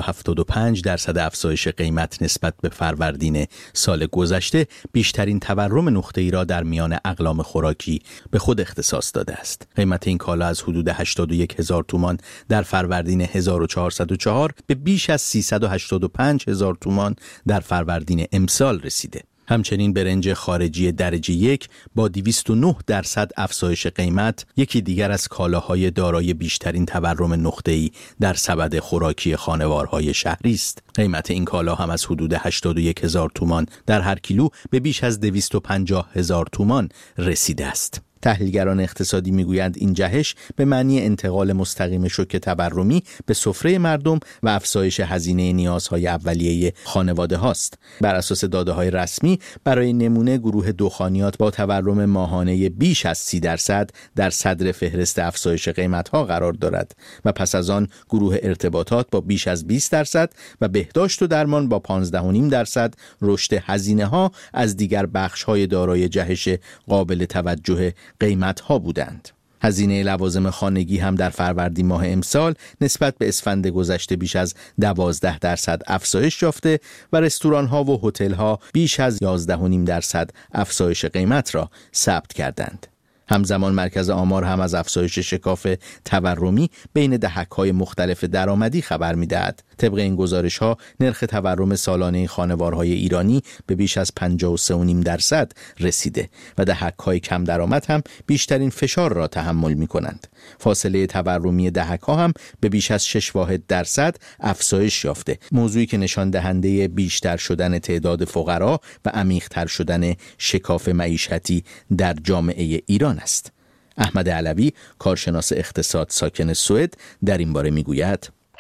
375% افزایش قیمت نسبت به فروردین سال گذشته بیشترین تورم نقطه‌ای را در میان اقلام خوراکی به خود اختصاص داده است. قیمت این کالا از حدود 81,000 تومان در فروردین 1404 به بیش از 385,000 تومان در فروردین امسال رسیده. همچنین برنج خارجی درجه 1 با 209% افزایش قیمت یکی دیگر از کالاهای دارای بیشترین تورم نقطه‌ای در سبد خوراکی خانوارهای شهری است. قیمت این کالا هم از حدود 81,000 تومان در هر کیلو به بیش از 250,000 تومان رسیده است. تحلیلگران اقتصادی میگویند این جهش به معنی انتقال مستقیم شوک تورمی به سفره مردم و افزایش هزینه نیازهای اولیه خانواده هاست. بر اساس داده‌های رسمی برای نمونه گروه دخانیات با تورم ماهانه بیش از 30% در صدر فهرست افزایش قیمت‌ها قرار دارد و پس از آن گروه ارتباطات با بیش از 20% و بهداشت و درمان با 15.5% رشد هزینه‌ها از دیگر بخش‌های دارای جهش قابل توجه قیمت‌ها بودند. هزینه لوازم خانگی هم در فروردین ماه امسال نسبت به اسفند گذشته بیش از 12% افزایش یافته و رستوران‌ها و هتل‌ها بیش از 11.5% افزایش قیمت را ثبت کردند. همزمان مرکز آمار هم از افزایش شکاف تورمی بین دهک‌های مختلف درآمدی خبر می‌دهد. طبق این گزارش‌ها نرخ تورم سالانه خانوارهای ایرانی به بیش از 53.5% رسیده و دهک‌های کم درآمد هم بیشترین فشار را تحمل می‌کنند. فاصله تورمی دهک‌ها هم به بیش از 6% افزایش یافته، موضوعی که نشان دهنده بیشتر شدن تعداد فقرا و عمیق‌تر شدن شکاف معیشتی در جامعه ایران است. احمد علوی، کارشناس اقتصاد ساکن سوئد، در این باره میگوید: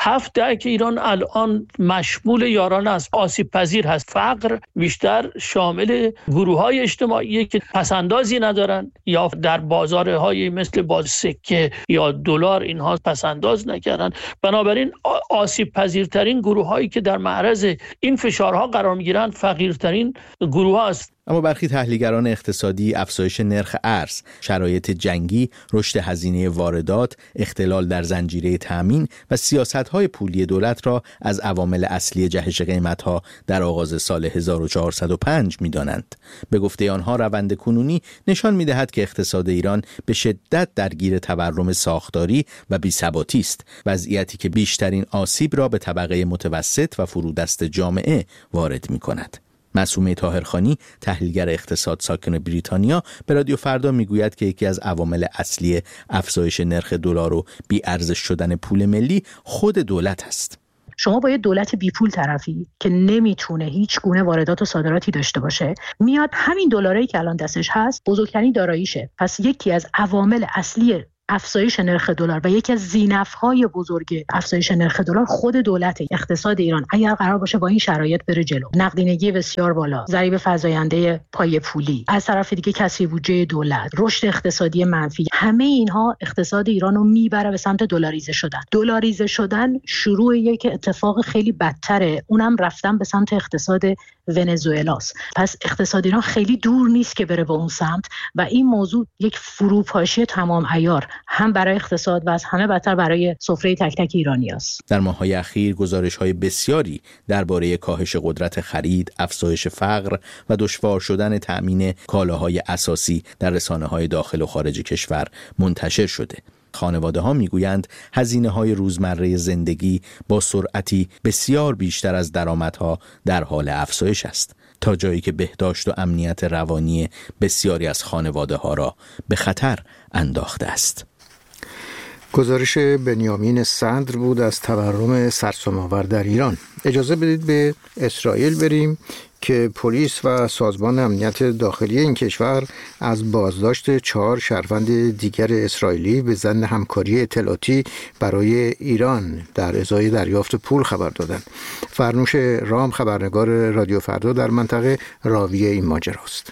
7 دهه ایران الان مشمول یاران است، آسیب پذیر هست. فقر بیشتر شامل گروه‌های اجتماعی که پسندازی ندارن یا در بازارهای مثل باز سکه یا دلار اینها پسنداز نکردن. بنابراین آسیب پذیرترین گروه‌هایی که در معرض این فشارها قرار می‌گیرند فقیرترین گروه‌ها است. اما برخی تحلیلگران اقتصادی افزایش نرخ ارز، شرایط جنگی، رشد هزینه واردات، اختلال در زنجیره تامین و سیاست‌های پولی دولت را از عوامل اصلی جهش قیمت‌ها در آغاز سال 1405 می‌دانند. به گفته آنها روند کنونی نشان می‌دهد که اقتصاد ایران به شدت درگیر تورم ساختاری و بی‌ثباتی است، وضعیتی که بیشترین آسیب را به طبقه متوسط و فرودست جامعه وارد می‌کند. معصومه طاهرخانی، تحلیلگر اقتصاد ساکن بریتانیا، به رادیو فردا میگوید که یکی از عوامل اصلی افزایش نرخ دلار و بی‌ارزش شدن پول ملی خود دولت است. شما با یه دولت بی پول طرفی که نمیتونه هیچ گونه واردات و صادراتی داشته باشه، میاد همین دلاری که الان دستش هست بزرگترین داراییشه. پس یکی از عوامل اصلی افزایش نرخ دلار و یکی از ذینفع‌های بزرگ افزایش نرخ دلار خود دولت. اقتصاد ایران اگر قرار باشه با این شرایط بره جلو، نقدینگی بسیار بالا، ضریب فزاینده پای پولی، از طرف دیگه کسری بودجه دولت، رشد اقتصادی منفی، همه اینها اقتصاد ایران رو میبره به سمت دلاریزه شدن. دلاریزه شدن شروع یک اتفاق خیلی بدتره، اونم رفتن به سمت اقتصاد ونزوئلاست. پس اقتصاد ایران خیلی دور نیست که بره به اون سمت و این موضوع یک فروپاشی تمام عیار هم برای اقتصاد و از همه بدتر برای سفره تک تک ایرانی است. در ماه‌های اخیر گزارش‌های بسیاری درباره کاهش قدرت خرید، افزایش فقر و دشوار شدن تأمین کالاهای اساسی در رسانه‌های داخل و خارج کشور منتشر شده. خانواده‌ها میگویند هزینه‌های روزمره زندگی با سرعتی بسیار بیشتر از درآمدها در حال افزایش است، تا جایی که بهداشت و امنیت روانی بسیاری از خانواده‌ها را به خطر انداخته است. گزارش بنیامین صدر بود از تورم سرسام‌آور در ایران. اجازه بدید به اسرائیل بریم که پلیس و سازمان امنیت داخلی این کشور از بازداشت 4 شهروند دیگر اسرائیلی به ظن همکاری اطلاعاتی برای ایران در ازای دریافت پول خبر دادند. فرنوش رام، خبرنگار رادیو فردا در منطقه، راوی این ماجراست.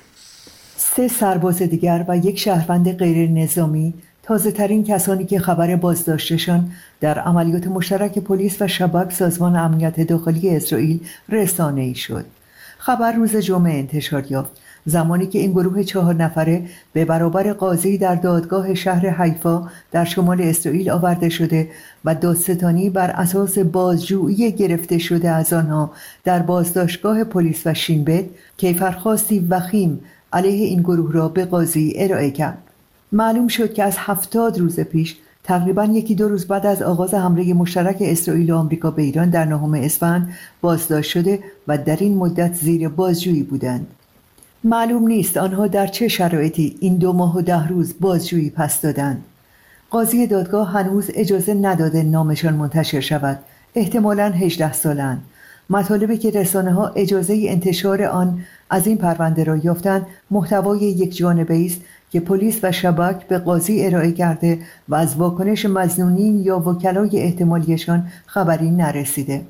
3 سرباز دیگر و 1 شهروند غیر نظامی تازه ترین کسانی که خبر بازداشتشان در عملیات مشترک پلیس و شباک سازمان امنیت داخلی اسرائیل رسانه‌ای شد. خبر روز جمعه انتشار یافت، زمانی که این گروه 4 نفره به برابر قاضی در دادگاه شهر حیفا در شمال اسرائیل آورده شده و دادستانی بر اساس بازجویی گرفته شده از آنها در بازداشتگاه پلیس و شینبت کیفرخواستی وخیم علیه این گروه را به قاضی ارائه کرد. معلوم شد که از 70 روز پیش، تقریباً 1-2 روز بعد از آغاز حمله مشترک اسرائیل و آمریکا به ایران در 9 اسفند بازداشت شده و در این مدت زیر بازجویی بودند. معلوم نیست آنها در چه شرایطی این 2 ماه و 10 روز بازجویی پس دادند. قاضی دادگاه هنوز اجازه نداده نامشان منتشر شود. احتمالاً 18 سالند. مطالبی که رسانه‌ها اجازه انتشار آن از این پرونده را یافتند محتوای یک جانبه است که پلیس و شباک به قاضی ارائه کرده و از واکنش مظنونین یا وکلای احتمالیشان خبری نرسیده.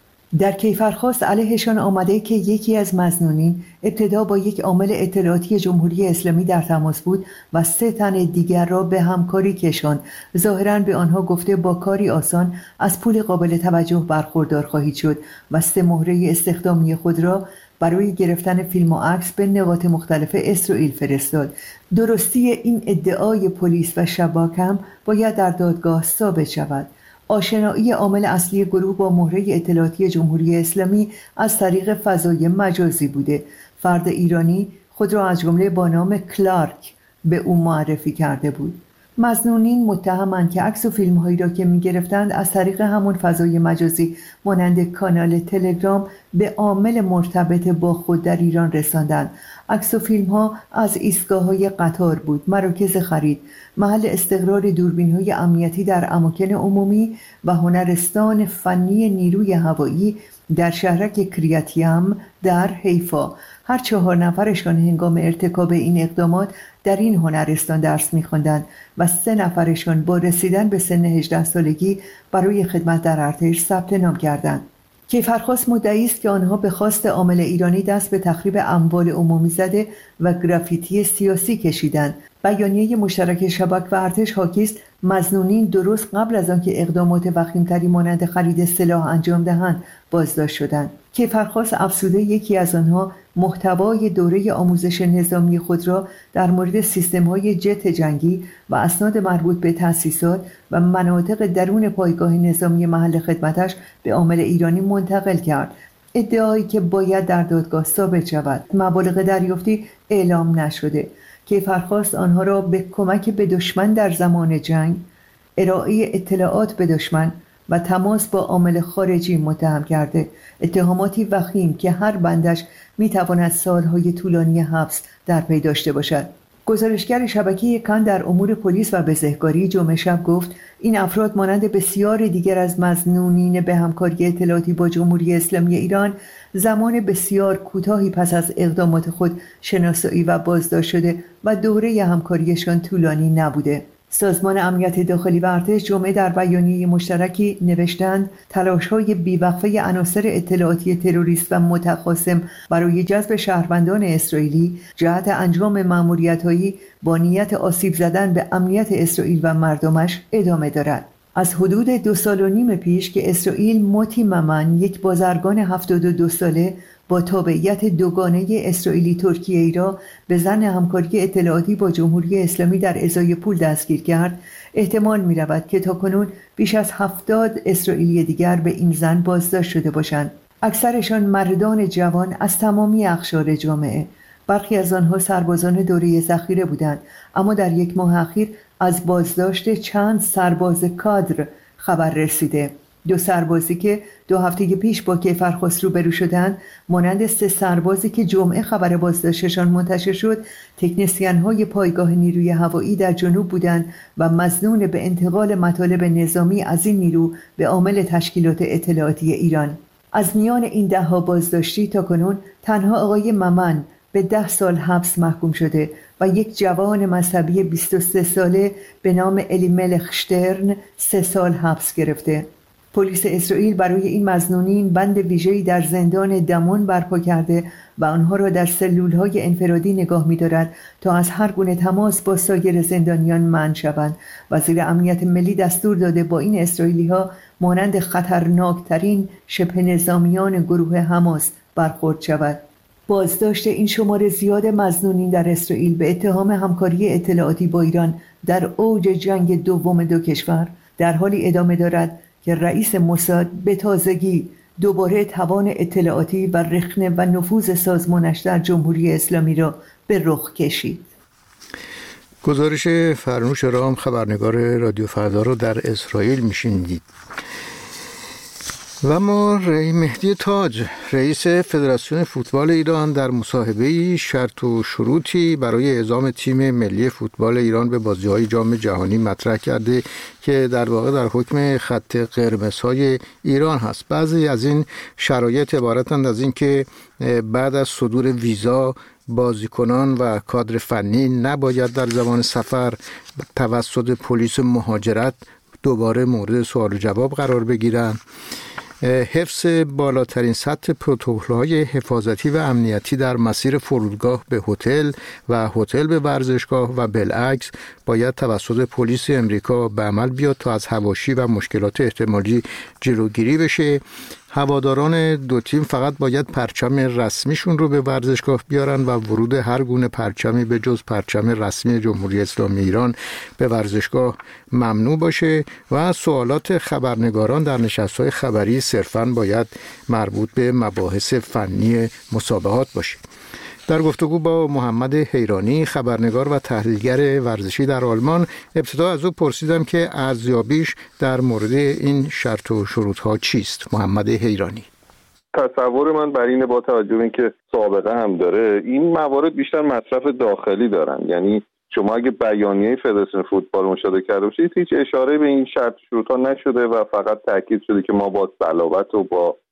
در کیفرخواست علیهشان آمده که یکی از مظنونین ابتدا با یک عامل اطلاعاتی جمهوری اسلامی در تماس بود و 3 تن دیگر را به همکاری کشاند. ظاهراً به آنها گفته با کاری آسان از پول قابل توجه برخوردار خواهید شد و 3 مهره استخدامی خود را برای گرفتن فیلم و عکس به نقاط مختلف اسرائیل فرستاد. درستی این ادعای پلیس و شباک هم باید در دادگاه ثابت شود. آشنایی عامل اصلی گروه با مهره اطلاعاتی جمهوری اسلامی از طریق فضای مجازی بوده. فرد ایرانی خود را از جمله با نام کلارک به او معرفی کرده بود. مظنونین متهمند که عکس و فیلم‌هایی را که می‌گرفتند از طریق همون فضای مجازی مانند کانال تلگرام به عامل مرتبط با خود در ایران رساندند. عکس و فیلم‌ها از ایستگاه‌های قطار بود، مراکز خرید، محل استقرار دوربین‌های امنیتی در اماکن عمومی و هنرستان فنی نیروی هوایی در شهرک کریاتیم در حیفا. هر 4 نفرشان هنگام ارتکاب این اقدامات در این هنرستان درس می‌خواندند و 3 نفرشان با رسیدن به سن 18 سالگی برای خدمت در ارتش ثبت نام کردند. کیفرخواست مدعی است که آنها به خواست عامل ایرانی دست به تخریب اموال عمومی زده و گرافیتی سیاسی کشیدند. بیانیه مشترک شباک و ارتش حاکی است مظنونین درست قبل از آنکه اقدامات وخیم‌تری مانند خرید سلاح انجام دهند بازداشت شدند. کیفرخواست افزوده یکی از آنها محتوای دوره آموزش نظامی خود را در مورد سیستم‌های جت جنگی و اسناد مربوط به تأسیسات و مناطق درون پایگاه نظامی محل خدمتش به عامل ایرانی منتقل کرد. ادعایی که باید در دادگاه ثابت شود. مبالغ دریافتی اعلام نشده. کیفرخواست آنها را به کمک به دشمن در زمان جنگ، ارائه اطلاعات به دشمن و تماس با عامل خارجی متهم کرده. اتهاماتی وخیم که هر بندش میتواند سالهای طولانی حبس در پی داشته باشد. گزارشگر شبکه کان در امور پلیس و بزهکاری جمعه شب گفت این افراد مانند بسیار دیگر از مظنونین به همکاری اطلاعاتی با جمهوری اسلامی ایران زمان بسیار کوتاهی پس از اقدامات خود شناسایی و بازداشت شده و دوره همکاریشان طولانی نبوده. سازمان امنیت داخلی و ارتش جمعه در بیانیه مشترکی نوشتند تلاش‌های بیوقفه عناصر اطلاعاتی تروریست و متخاصم برای جذب شهروندان اسرائیلی جهت انجام مأموریت‌هایی با نیت آسیب زدن به امنیت اسرائیل و مردمش ادامه دارد. از حدود 2.5 سال پیش که اسرائیل موتی ممن، یک بازرگان 72 ساله با تابعیت دوگانه اسرائیلی ترکیه‌ای را به ظن همکاری اطلاعاتی با جمهوری اسلامی در ازای پول دستگیر کرد، احتمال می‌رود که تاکنون بیش از 70 اسرائیلی دیگر به این ظن بازداشت شده باشند. اکثرشان مردان جوان از تمامی اقشار جامعه. برخی از آنها سربازان دوره ذخیره بودند، اما در 1 ماه اخیر از بازداشت چند سرباز کادر خبر رسیده. 2 سربازی که 2 هفته پیش با کیفرخواست روبرو شدند، مانند 3 سربازی که جمعه خبر بازداشتشان منتشر شد، تکنسین‌های پایگاه نیروی هوایی در جنوب بودند و مظنون به انتقال مطالب نظامی از این نیرو به عامل تشکیلات اطلاعاتی ایران. از میان این 10 بازداشتی تاکنون تنها آقای ممن به 10 سال حبس محکوم شده و یک جوان مذهبی 23 ساله به نام الیملخ شترن 3 سال حبس گرفته. پلیس اسرائیل برای این مظنونین بند ویژه‌ای در زندان دمون برپا کرده و آنها را در سلول‌های انفرادی نگاه می‌دارد تا از هر گونه تماس با سایر زندانیان منع شوند. وزیر امنیت ملی دستور داده با این اسرائیلی‌ها مانند خطرناکترین شبه نظامیان گروه حماس برخورد شود. بازداشت این شمار زیاد مظنونین در اسرائیل به اتهام همکاری اطلاعاتی با ایران در اوج جنگ دوم 2 کشور در حالی ادامه دارد که رئیس موساد به تازگی دوباره توان اطلاعاتی و رخنه و نفوذ سازمانش در جمهوری اسلامی را به رخ کشید. گزارش فرنوش رام خبرنگار رادیو فردا رو در اسرائیل میشنیدید. و ما مهدی تاج رئیس فدراسیون فوتبال ایران در مصاحبه‌ای شرط و شروطی برای اعزام تیم ملی فوتبال ایران به بازی‌های جام جهانی مطرح کرده که در واقع در حکم خط قرمزهای ایران هست. بعضی از این شرایط عبارتند از این که بعد از صدور ویزا بازیکنان و کادر فنی نباید در زمان سفر توسط پلیس مهاجرت دوباره مورد سوال و جواب قرار بگیرند. حفظ بالاترین سطح پروتکل‌های حفاظتی و امنیتی در مسیر فرودگاه به هتل و هتل به ورزشگاه و بالعکس باید توسط پلیس امریکا به عمل بیاد تا از حواشی و مشکلات احتمالی جلوگیری بشه. هواداران 2 تیم فقط باید پرچم رسمیشون رو به ورزشگاه بیارن و ورود هر گونه پرچمی به جز پرچم رسمی جمهوری اسلامی ایران به ورزشگاه ممنوع باشه و سوالات خبرنگاران در نشست‌های خبری صرفاً باید مربوط به مباحث فنی مسابقات باشه. در گفتگو با محمد حیرانی خبرنگار و تحلیلگر ورزشی در آلمان ابتدا از او پرسیدم که ارزیابیش در مورد این شرط و شروط‌ها چیست. محمد حیرانی: تصور من بر اینه با توجه به اینکه سابقه هم داره این موارد بیشتر مصرف داخلی دارن، یعنی شما اگه بیانیه فدراسیون فوتبال مشاهده کرده باشید هیچ اشاره به این شرط شروط‌ها نشده و فقط تاکید شده که ما با صلابت و با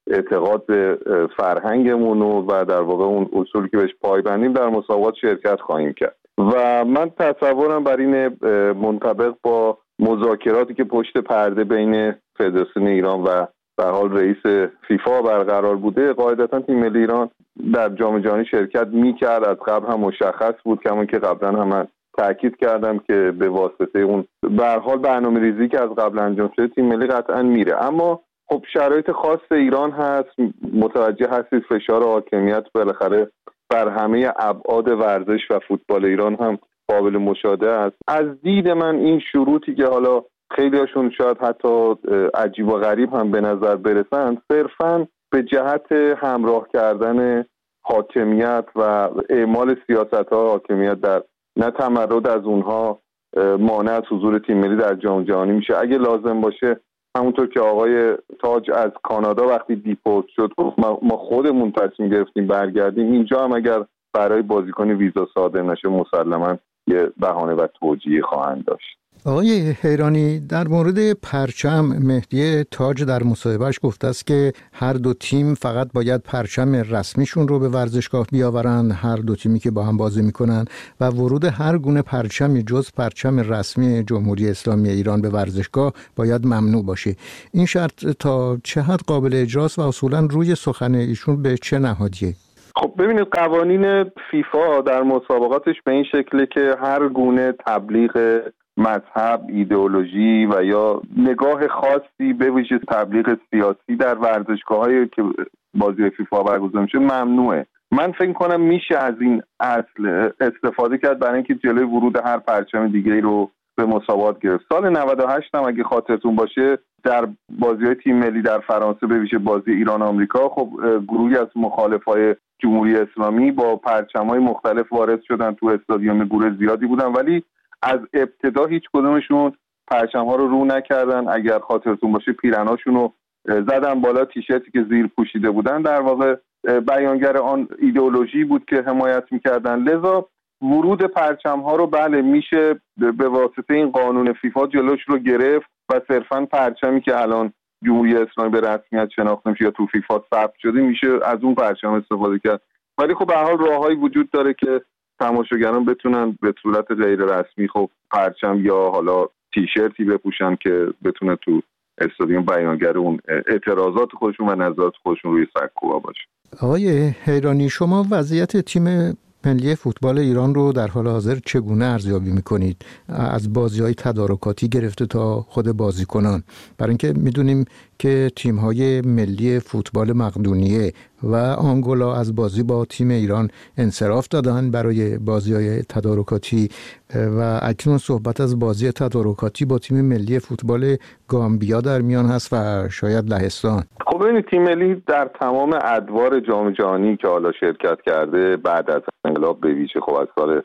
اعتقاد به فرهنگمون و در واقع اون اصولی که بهش پایبندیم در مسابقات شرکت خواهیم کرد و من تصورم بر این منطبق با مذاکراتی که پشت پرده بین فدراسیون ایران و به حال رئیس فیفا برقرار بوده، قاعدتا تیم ملی ایران در جام جهانی شرکت می‌کرد. از قبل هم مشخص بود، کما که قبلا هم من تاکید کردم که به واسطه اون به هر حال برنامه‌ریزی که از قبل انجام شده تیم ملی قطعا میره. اما خب شرایط خاص ایران هست، متوجه هستید فشار حاکمیت بالاخره بر همه ابعاد ورزش و فوتبال ایران هم قابل مشاهده است. از دید من این شروطی که حالا خیلی هاشون شاید حتی عجیب و غریب هم به نظر برسند، صرفاً به جهت همراه کردن حاکمیت و اعمال سیاست‌ها حاکمیت در نه تمرد از اونها مانع از حضور تیم ملی در جام جهانی میشه. اگه لازم باشه همونطور که آقای تاج از کانادا وقتی دیپورت شد ما خودمون تصمیم گرفتیم برگردیم، اینجا هم اگر برای بازیکن ویزا صادر نشه مسلماً یه بهانه و توجیه خواهند داشت. آقای حیرانی، در مورد پرچم مهدی تاج در مصاحبهش گفته است که هر دو تیم فقط باید پرچم رسمیشون رو به ورزشگاه بیاورن، هر دو تیمی که با هم بازی میکنن، و ورود هر گونه پرچمی جز پرچم رسمی جمهوری اسلامی ایران به ورزشگاه باید ممنوع باشه. این شرط تا چه حد قابل اجراست و اصولا روی سخن ایشون به چه نهادیه؟ خب ببینید، قوانین فیفا در مسابقاتش به این شکله که هر گونه تبلیغ مذهب، ایدئولوژی و یا نگاه خاصی به ویژه تبلیغ سیاسی در ورزشگاه‌هایی که بازی فیفا برگزار میشه ممنوعه. من فکر کنم میشه از این اصل استفاده کرد برای اینکه جلوی ورود هر پرچم دیگه‌ای رو به مسابقات گرفت. سال 98 هم اگه خاطرتون باشه در بازی‌های تیم ملی در فرانسه به ویژه بازی ایران آمریکا، خب گروهی از مخالفای جمهوری اسلامی با پرچم‌های مختلف وارد شدن تو استادیوم، گروه زیادی بودن ولی از ابتدا هیچ کدومشون پرچم‌ها رو نکردن. اگر خاطرتون باشه پیرناشون رو زدن بالا، تیشرتی که زیر پوشیده بودن در واقع بیانگر آن ایدئولوژی بود که حمایت می‌کردن. لذا ورود پرچم‌ها رو بله میشه به واسطه این قانون فیفا جلوش رو گرفت و صرفاً پرچمی که الان جمهوری اسلامی به رسمیت شناخته میشه یا تو فیفا ثبت شده میشه از اون پرچم استفاده کرد. ولی خب به هر حال راههایی وجود داره که تماشاگران بتونن به صورت غیر رسمی خب پرچم یا حالا تیشرتی بپوشن که بتونه تو استادیوم بیانگر اون اعتراضات خودشون و نظرات خودشون روی سکوها باشه. آقای حیرانی، شما وضعیت تیم ملی فوتبال ایران رو در حال حاضر چگونه ارزیابی می‌کنید؟ از بازی‌های تدارکاتی گرفته تا خود بازیکنان، برای اینکه می‌دونیم که تیم‌های ملی فوتبال مقدونیه و آنگولا از بازی با تیم ایران انصراف دادن برای بازی‌های تدارکاتی و اکنون صحبت از بازی تدارکاتی با تیم ملی فوتبال گامبیا در میان هست و شاید لهستان. خب ببینید، تیم ملی در تمام ادوار جام جهانی که حالا شرکت کرده بعد از انقلاب به ویژه خب از سال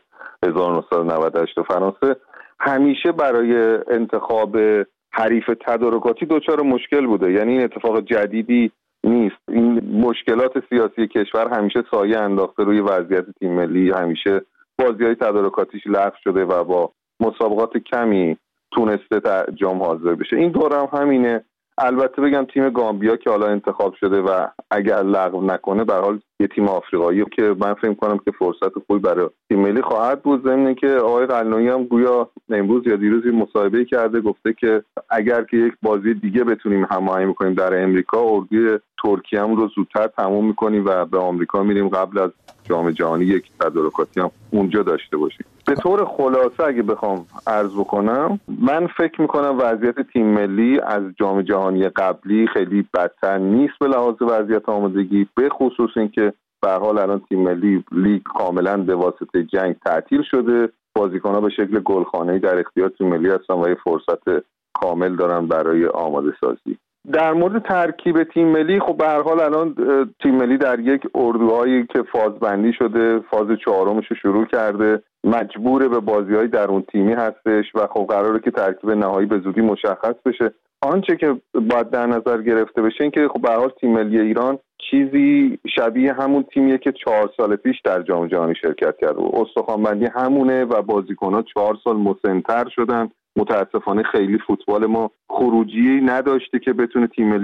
1998 فرانسه همیشه برای انتخاب حریف تدارکاتی دچار مشکل بوده. یعنی این اتفاق جدیدی نیست. این مشکلات سیاسی کشور همیشه سایه انداخته روی وضعیت تیم ملی، همیشه بازی‌های تدارکاتیش لغو شده و با مسابقات کمی تونسته در جام حاضر بشه. این دوره هم همینه. البته بگم تیم گامبیا که حالا انتخاب شده و اگر لغو نکنه به هر حال یه تیم آفریقایی که من فکر کنم که فرصت خوبی برای تیم ملی خواهد بود. ضمن که آقای قلنویی هم گویا امروز یا دیروز مصاحبه کرده، گفته که اگر که یک بازی دیگه بتونیم هماهنگ کنیم در امریکا، اردوی ترکیه هم رو زودتر تموم می‌کنیم و به آمریکا میریم قبل از جام جهانی یک تدارکاتی هم اونجا داشته باشیم. به طور خلاصه اگه بخوام عرض بکنم، من فکر میکنم وضعیت تیم ملی از جام جهانی قبلی خیلی بدتر نیست به لحاظ وضعیت آمادگی، به خصوص اینکه به هر حال الان تیم ملی لیگ کاملا به واسطه جنگ تعطیل شده، بازیکن‌ها به شکل گلخانه‌ای در اختیار تیم ملی هستن و یه فرصت کامل دارن برای آماده سازی. در مورد ترکیب تیم ملی، خب به هر حال الان تیم ملی در یک اردوهایی که فازبندی شده، فاز چهارمش رو شروع کرده، مجبور به بازی‌های درون تیمی هستش و خب قراره که ترکیب نهایی به زودی مشخص بشه. آنچه که باید در نظر گرفته بشه این که خب به هر حال تیم ملی ایران چیزی شبیه همون تیمیه که 4 سال پیش در جام جهانی شرکت کرد و استخوان‌بندی همونه و بازیکن‌ها 4 سال مسن‌تر شدن. متاسفانه خیلی فوتبال ما خروجی نداشته که بتونه تیم ملی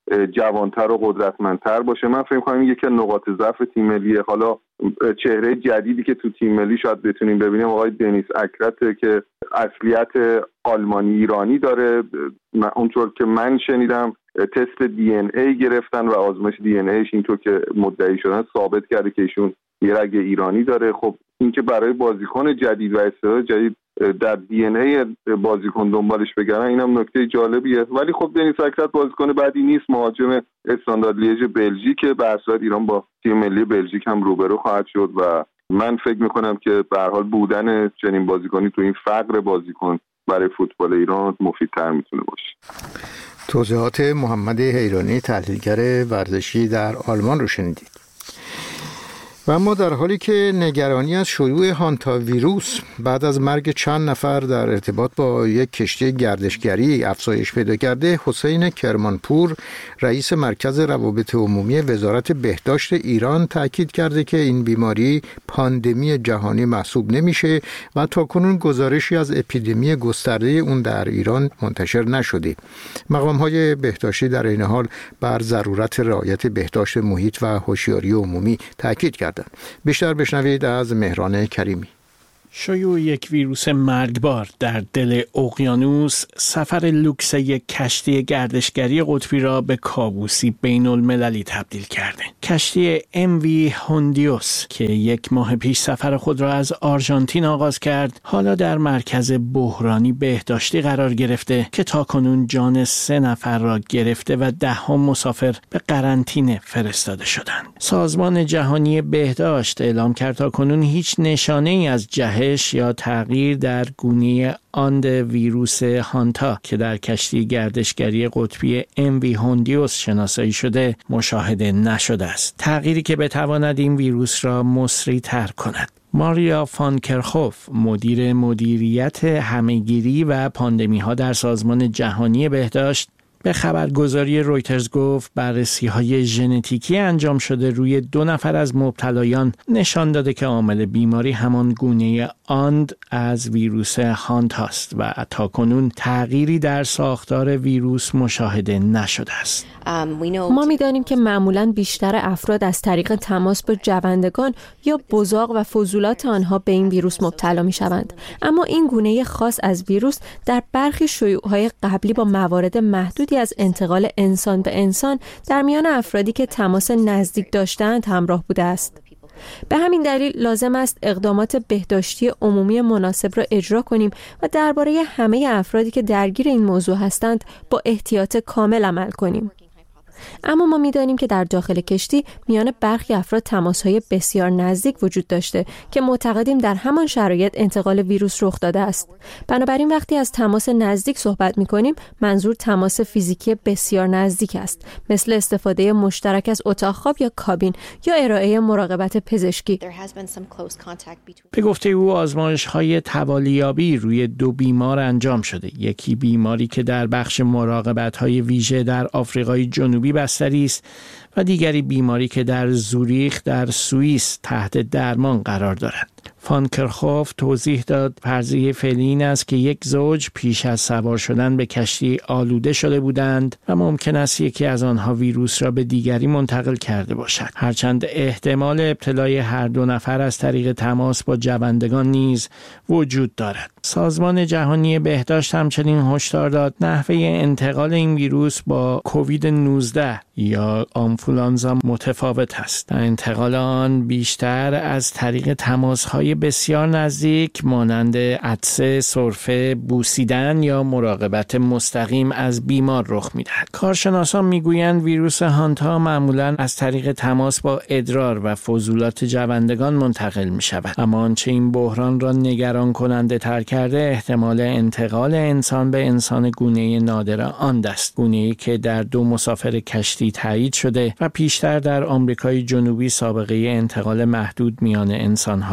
جوانتر و قدرتمندتر باشه. من فکر می‌کنم یکی از نقاط ضعف تیم ملیه. حالا چهره جدیدی که تو تیم ملی شاید بتونیم ببینیم آقای دنیس اکرته که اصلیت آلمانی ایرانی داره. اونطور که من شنیدم تست دی ان ای گرفتن و آزمایش دی ان ایش اینطور که مدعی شدن ثابت کرده که ایشون یه رگ ایرانی داره. خب این که برای بازیکن جدید و استعداد جدید در دی ان ای بازیکن دنبالش بگردن اینم نکته جالبیه. ولی خب دنیس اکرت بازیکن بعدی نیست، مهاجم استاندارد لیژ بلژیک. به هر صورت ایران با تیم ملی بلژیک هم روبرو خواهد شد و من فکر میکنم که به هر حال بودن چنین بازیکنی تو این فقر بازیکن برای فوتبال ایران مفیدتر میتونه باشه. توضیحات محمد حیرانی تحلیلگر ورزشی در آلمان رو شنیدید. و اما در حالی که نگرانی از شیوع هانتا ویروس بعد از مرگ چند نفر در ارتباط با یک کشتی گردشگری افزایش پیدا کرده، حسین کرمانپور رئیس مرکز روابط عمومی وزارت بهداشت ایران تاکید کرده که این بیماری پاندمی جهانی محسوب نمیشه و تاکنون گزارشی از اپیدمی گسترده اون در ایران منتشر نشده. مقام‌های بهداشتی در این حال بر ضرورت رعایت بهداشت محیط و هوشیاری عمومی تاکید کردند. بیشتر بشنوید از مهران کریمی. شیوع یک ویروس مرگبار در دل اقیانوس سفر لوکس یک کشتی گردشگری قطبی را به کابوسی بین المللی تبدیل کرده. کشتی MV هوندیوس که یک ماه پیش سفر خود را از آرژانتین آغاز کرد، حالا در مرکز بحرانی بهداشتی قرار گرفته که تاکنون جان 3 نفر را گرفته و 10 مسافر به قرنطینه فرستاده شدند. سازمان جهانی بهداشت اعلام کرد تاکنون هیچ نشانه‌ای از جهش یا تغییر در گونه آند ویروس هانتا که در کشتی گردشگری قطبی MV هوندیوس شناسایی شده مشاهده نشده است. تغییری که بتواند این ویروس را مسریع‌تر کند. ماریا فانکرخوف مدیر مدیریت همه‌گیری و پاندمی‌ها در سازمان جهانی بهداشت به خبرگزاری رویترز گفت بررسی‌های ژنتیکی انجام شده روی 2 نفر از مبتلایان نشان داده که عامل بیماری همان گونه آند از ویروس هانتا است و تاکنون تغییری در ساختار ویروس مشاهده نشده است. ما می‌دانیم که معمولاً بیشتر افراد از طریق تماس با جوندگان یا بزاق و فضولات آنها به این ویروس مبتلا می‌شوند. اما این گونه خاص از ویروس در برخی شیوع‌های قبلی با موارد محدودی از انتقال انسان به انسان در میان افرادی که تماس نزدیک داشتند همراه بوده است. به همین دلیل لازم است اقدامات بهداشتی عمومی مناسب را اجرا کنیم و درباره همه افرادی که درگیر این موضوع هستند با احتیاط کامل عمل کنیم. اما ما می‌دانیم که در داخل کشتی میان برخی افراد تماس‌های بسیار نزدیک وجود داشته که معتقدیم در همان شرایط انتقال ویروس رخ داده است. بنابراین وقتی از تماس نزدیک صحبت می‌کنیم منظور تماس فیزیکی بسیار نزدیک است، مثل استفاده مشترک از اتاق خواب یا کابین یا ارائه مراقبت پزشکی. به گفته او آزمایش‌های توالیابی روی 2 بیمار انجام شده. یکی بیماری که در بخش مراقبت‌های ویژه در آفریقای جنوبی بستری است و دیگری بیماری که در زوریخ در سوئیس تحت درمان قرار دارد. فانکرخوف توضیح داد فرضیه فعلی این است که یک زوج پیش از سوار شدن به کشتی آلوده شده بودند و ممکن است یکی از آنها ویروس را به دیگری منتقل کرده باشد. هرچند احتمال ابتلای هر 2 نفر از طریق تماس با جوندگان نیز وجود دارد. سازمان جهانی بهداشت همچنین هشدار داد نحوه انتقال این ویروس با کووید 19 یا آنفولانزا متفاوت است. انتقال آن بیشتر از طریق تماس‌های بسیار نزدیک مانند عطسه، سرفه، بوسیدن یا مراقبت مستقیم از بیمار رخ می‌دهد. کارشناسان می‌گویند ویروس هانتا معمولاً از طریق تماس با ادرار و فضولات جوندگان منتقل می‌شود. اما آنچه این بحران را نگران کننده تر کرده احتمال انتقال انسان به انسان گونه نادر آند است، گونه‌ای که در 2 مسافر کشتی تایید شده و پیشتر در آمریکای جنوبی سابقه انتقال محدود میان انسان‌ها را داشته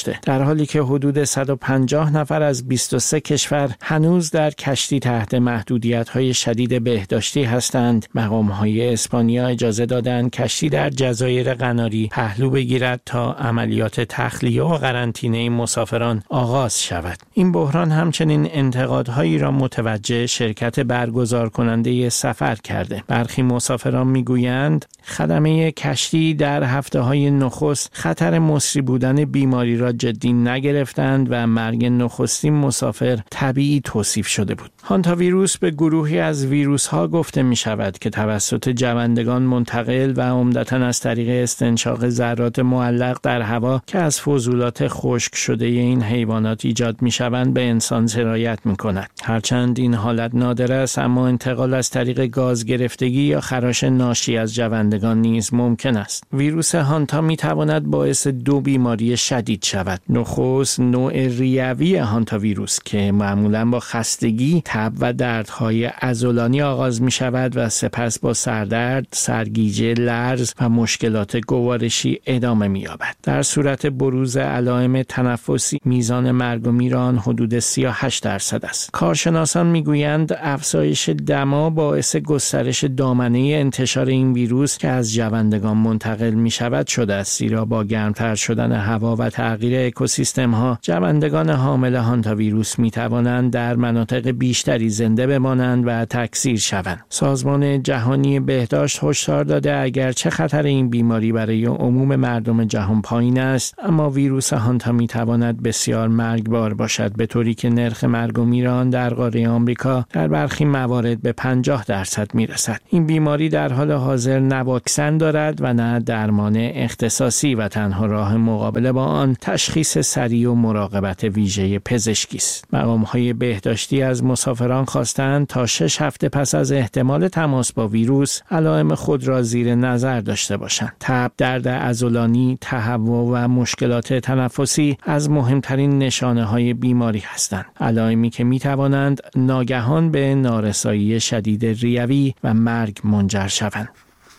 گرفته، در حالی که حدود 150 نفر از 23 کشور هنوز در کشتی تحت محدودیت‌های شدید بهداشتی هستند. مقام‌های اسپانیا اجازه دادند کشتی در جزایر قناری پهلو بگیرد تا عملیات تخلیه و قرنطینه مسافران آغاز شود. این بحران همچنین انتقادهایی را متوجه شرکت برگزار کننده سفر کرده. برخی مسافران میگویند خدمه کشتی در هفته‌های نخست خطر مصری بودن بیماری را جدی نگرفتند و مرگ نخستین مسافر طبیعی توصیف شده بود. هانتا ویروس به گروهی از ویروس‌ها گفته می‌شود که توسط جوندگان منتقل و عمدتاً از طریق استنشاق ذرات معلق در هوا که از فضولات خشک شده این حیوانات ایجاد می‌شوند به انسان سرایت می‌کند. هرچند این حالت نادر است، اما انتقال از طریق گاز گرفتگی یا خراش ناشی از جوندگان نیز ممکن است. ویروس هانتا می‌تواند باعث 2 بیماری شدید شود. نخست نوع ریوی هانتا ویروس که معمولاً با خستگی، تب و دردهای عضلانی آغاز می‌شود و سپس با سردرد، سرگیجه، لرز و مشکلات گوارشی ادامه می‌یابد. در صورت بروز علائم تنفسی میزان مرگ و میر آن حدود 38% است. کارشناسان میگویند افزایش دما باعث گسترش دامنه انتشار این ویروس که از جوندگان منتقل می‌شود شده است، زیرا با گرمتر شدن هوا و تغییر اکوسیستم‌ها جوندگان حامل هانتا ویروس می‌توانند در مناطق بیشتری زنده بمانند و تکثیر شوند. سازمان جهانی بهداشت هشدار داده اگرچه خطر این بیماری برای عموم مردم جهان پایین است، اما ویروس هانتا می‌تواند بسیار مرگبار باشد، به طوری که نرخ مرگ و میر آن در قاره آمریکا در برخی موارد به 50% می‌رسد. این بیماری در حال حاضر نه واکسن دارد و نه درمان اختصاصی و تنها راه مقابله با آن تشخیص سریع و مراقبت ویژه پزشکی است. مقام‌های بهداشتی از مسافران خواستند تا 6 هفته پس از احتمال تماس با ویروس علائم خود را زیر نظر داشته باشند. تب، درد عضلانی، تهوع و مشکلات تنفسی از مهمترین نشانه‌های بیماری هستند. علائمی که می‌توانند ناگهان به نارسایی شدید ریوی و مرگ منجر شوند.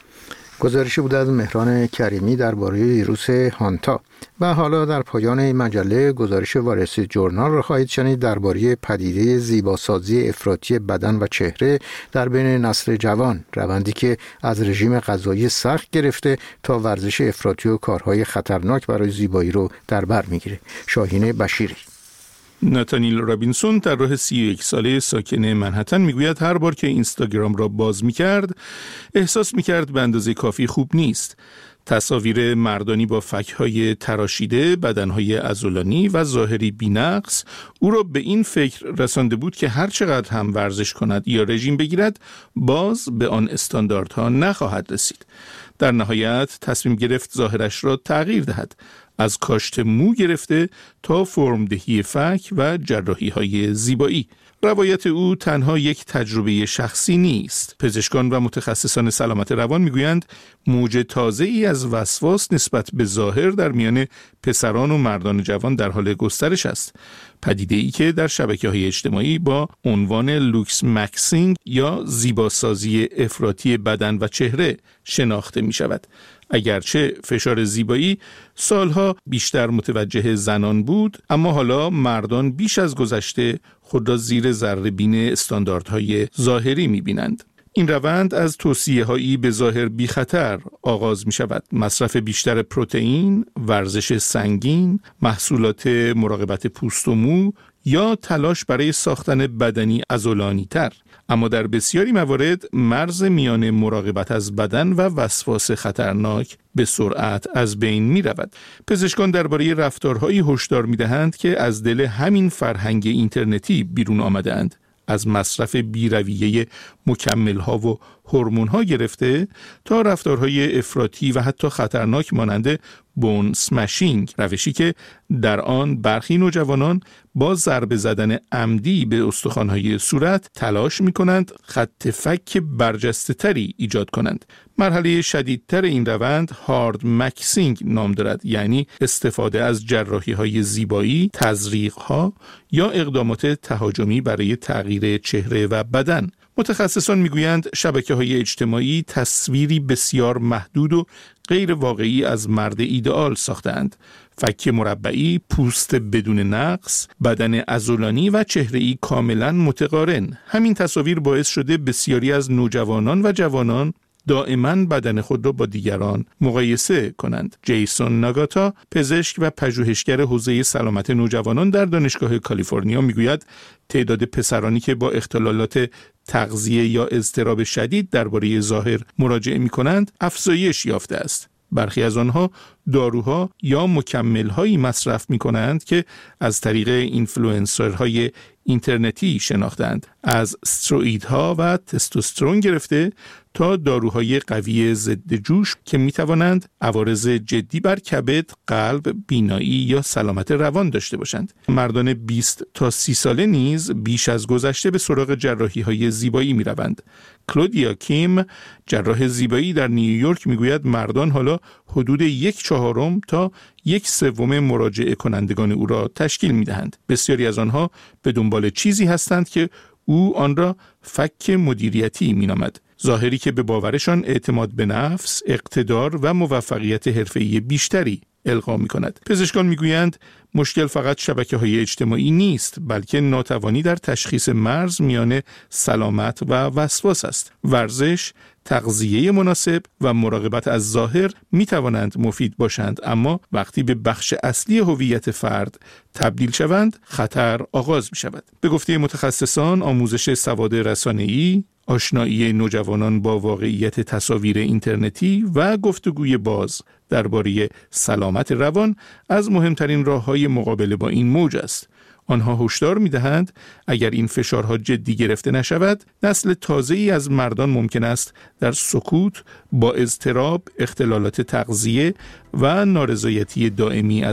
گزارشی بود از مهران کریمی درباره ویروس هانتا. و حالا در پایان این مجله گزارش وال استریت ژورنال را خواهید شنید درباره پدیده زیباسازی افراطی بدن و چهره در بین نسل جوان، روندی که از رژیم غذایی سخت گرفته تا ورزش افراطی و کارهای خطرناک برای زیبایی رو در بر میگیره. شاهین بشیری. ناتانیل رابینسون در راه 31 ساله ساکن منهتن میگوید هر بار که اینستاگرام را باز میکرد احساس میکرد به اندازه کافی خوب نیست. تصاویر مردانی با فک‌های تراشیده، بدنهای عضلانی و ظاهری بی‌نقص او را به این فکر رسانده بود که هر چقدر هم ورزش کند یا رژیم بگیرد باز به آن استانداردها نخواهد رسید. در نهایت تصمیم گرفت ظاهرش را تغییر دهد، از کاشت مو گرفته تا فرمدهی فک و جراحی‌های زیبایی. روایت او تنها یک تجربه شخصی نیست. پزشکان و متخصصان سلامت روان میگویند موج تازه‌ای از وسواس نسبت به ظاهر در میان پسران و مردان جوان در حال گسترش است. پدیده‌ای که در شبکه‌های اجتماعی با عنوان لوکس مکسینگ یا زیباسازی افراطی بدن و چهره شناخته می‌شود. اگرچه فشار زیبایی سالها بیشتر متوجه زنان بود، اما حالا مردان بیش از گذشته خود را زیر ذره‌بین استانداردهای ظاهری می‌بینند. این روند از توصیه‌هایی به ظاهر بی خطر آغاز می شود. مصرف بیشتر پروتئین، ورزش سنگین، محصولات مراقبت پوست و مو یا تلاش برای ساختن بدنی عضلانی‌تر. اما در بسیاری موارد مرز میان مراقبت از بدن و وسواس خطرناک به سرعت از بین می رود. پزشکان درباره رفتارهایی هشدار می دهند که از دل همین فرهنگ اینترنتی بیرون آمدند. از مصرف بی‌رویه مکمل‌ها و هورمون‌ها گرفته تا رفتارهای افراطی و حتی خطرناک مانند بون سمشینگ، روشی که در آن برخی نوجوانان با ضربه زدن عمدی به استخوان‌های صورت تلاش می‌کنند خط فک برجسته‌تری ایجاد کنند. مرحله شدیدتر این روند هارد مکسینگ نام دارد، یعنی استفاده از جراحی‌های زیبایی، تزریق‌ها یا اقدامات تهاجمی برای تغییر چهره و بدن. متخصصان میگویند شبکه‌های اجتماعی تصویری بسیار محدود و غیر واقعی از مرد ایدئال ساختند. فک مربعی، پوست بدون نقص، بدن عضلانی و چهره‌ای کاملا متقارن. همین تصاویر باعث شده بسیاری از نوجوانان و جوانان دائما بدن خود را با دیگران مقایسه کنند. جیسون ناگاتا، پزشک و پژوهشگر حوزه سلامت نوجوانان در دانشگاه کالیفرنیا میگوید تعداد پسرانی که با اختلالات تغذیه یا اضطراب شدید درباره ظاهر مراجعه می‌کنند افزایش یافته است. برخی از آنها داروها یا مکمل‌هایی مصرف می‌کنند که از طریق اینفلوئنسرهای اینترنتی شناختند، از استروئیدها و تستوسترون گرفته تا داروهای قوی ضد جوش که می‌توانند عوارض جدی بر کبد، قلب، بینایی یا سلامت روان داشته باشند. مردان 20 تا 30 ساله نیز بیش از گذشته به سراغ جراحی‌های زیبایی می‌روند. کلودیا کیم، جراح زیبایی در نیویورک، میگوید مردان حالا حدود 1/4 تا 1/3 مراجعه کنندگان او را تشکیل می‌دهند. بسیاری از آنها به دنبال چیزی هستند که او آن را فک مدیریتی می‌نامد. ظاهری که به باورشان اعتماد به نفس، اقتدار و موفقیت حرفه‌ای بیشتری القا می‌کند. پزشکان می‌گویند مشکل فقط شبکه‌های اجتماعی نیست، بلکه ناتوانی در تشخیص مرز میان سلامت و وسواس است. ورزش، تغذیه مناسب و مراقبت از ظاهر می‌توانند مفید باشند، اما وقتی به بخش اصلی هویت فرد تبدیل شوند، خطر آغاز می‌شود. به گفته متخصصان، آموزش سواد رسانه‌ای، آشنایی نوجوانان با واقعیت تصاویر اینترنتی و گفتگوی باز درباره سلامت روان از مهمترین راه‌های مقابله با این موج است. آنها هشدار می‌دهند اگر این فشارها جدی گرفته نشود، نسل تازه‌ای از مردان ممکن است در سکوت با اضطراب، اختلالات تغذیه و نارضایتی دائمی از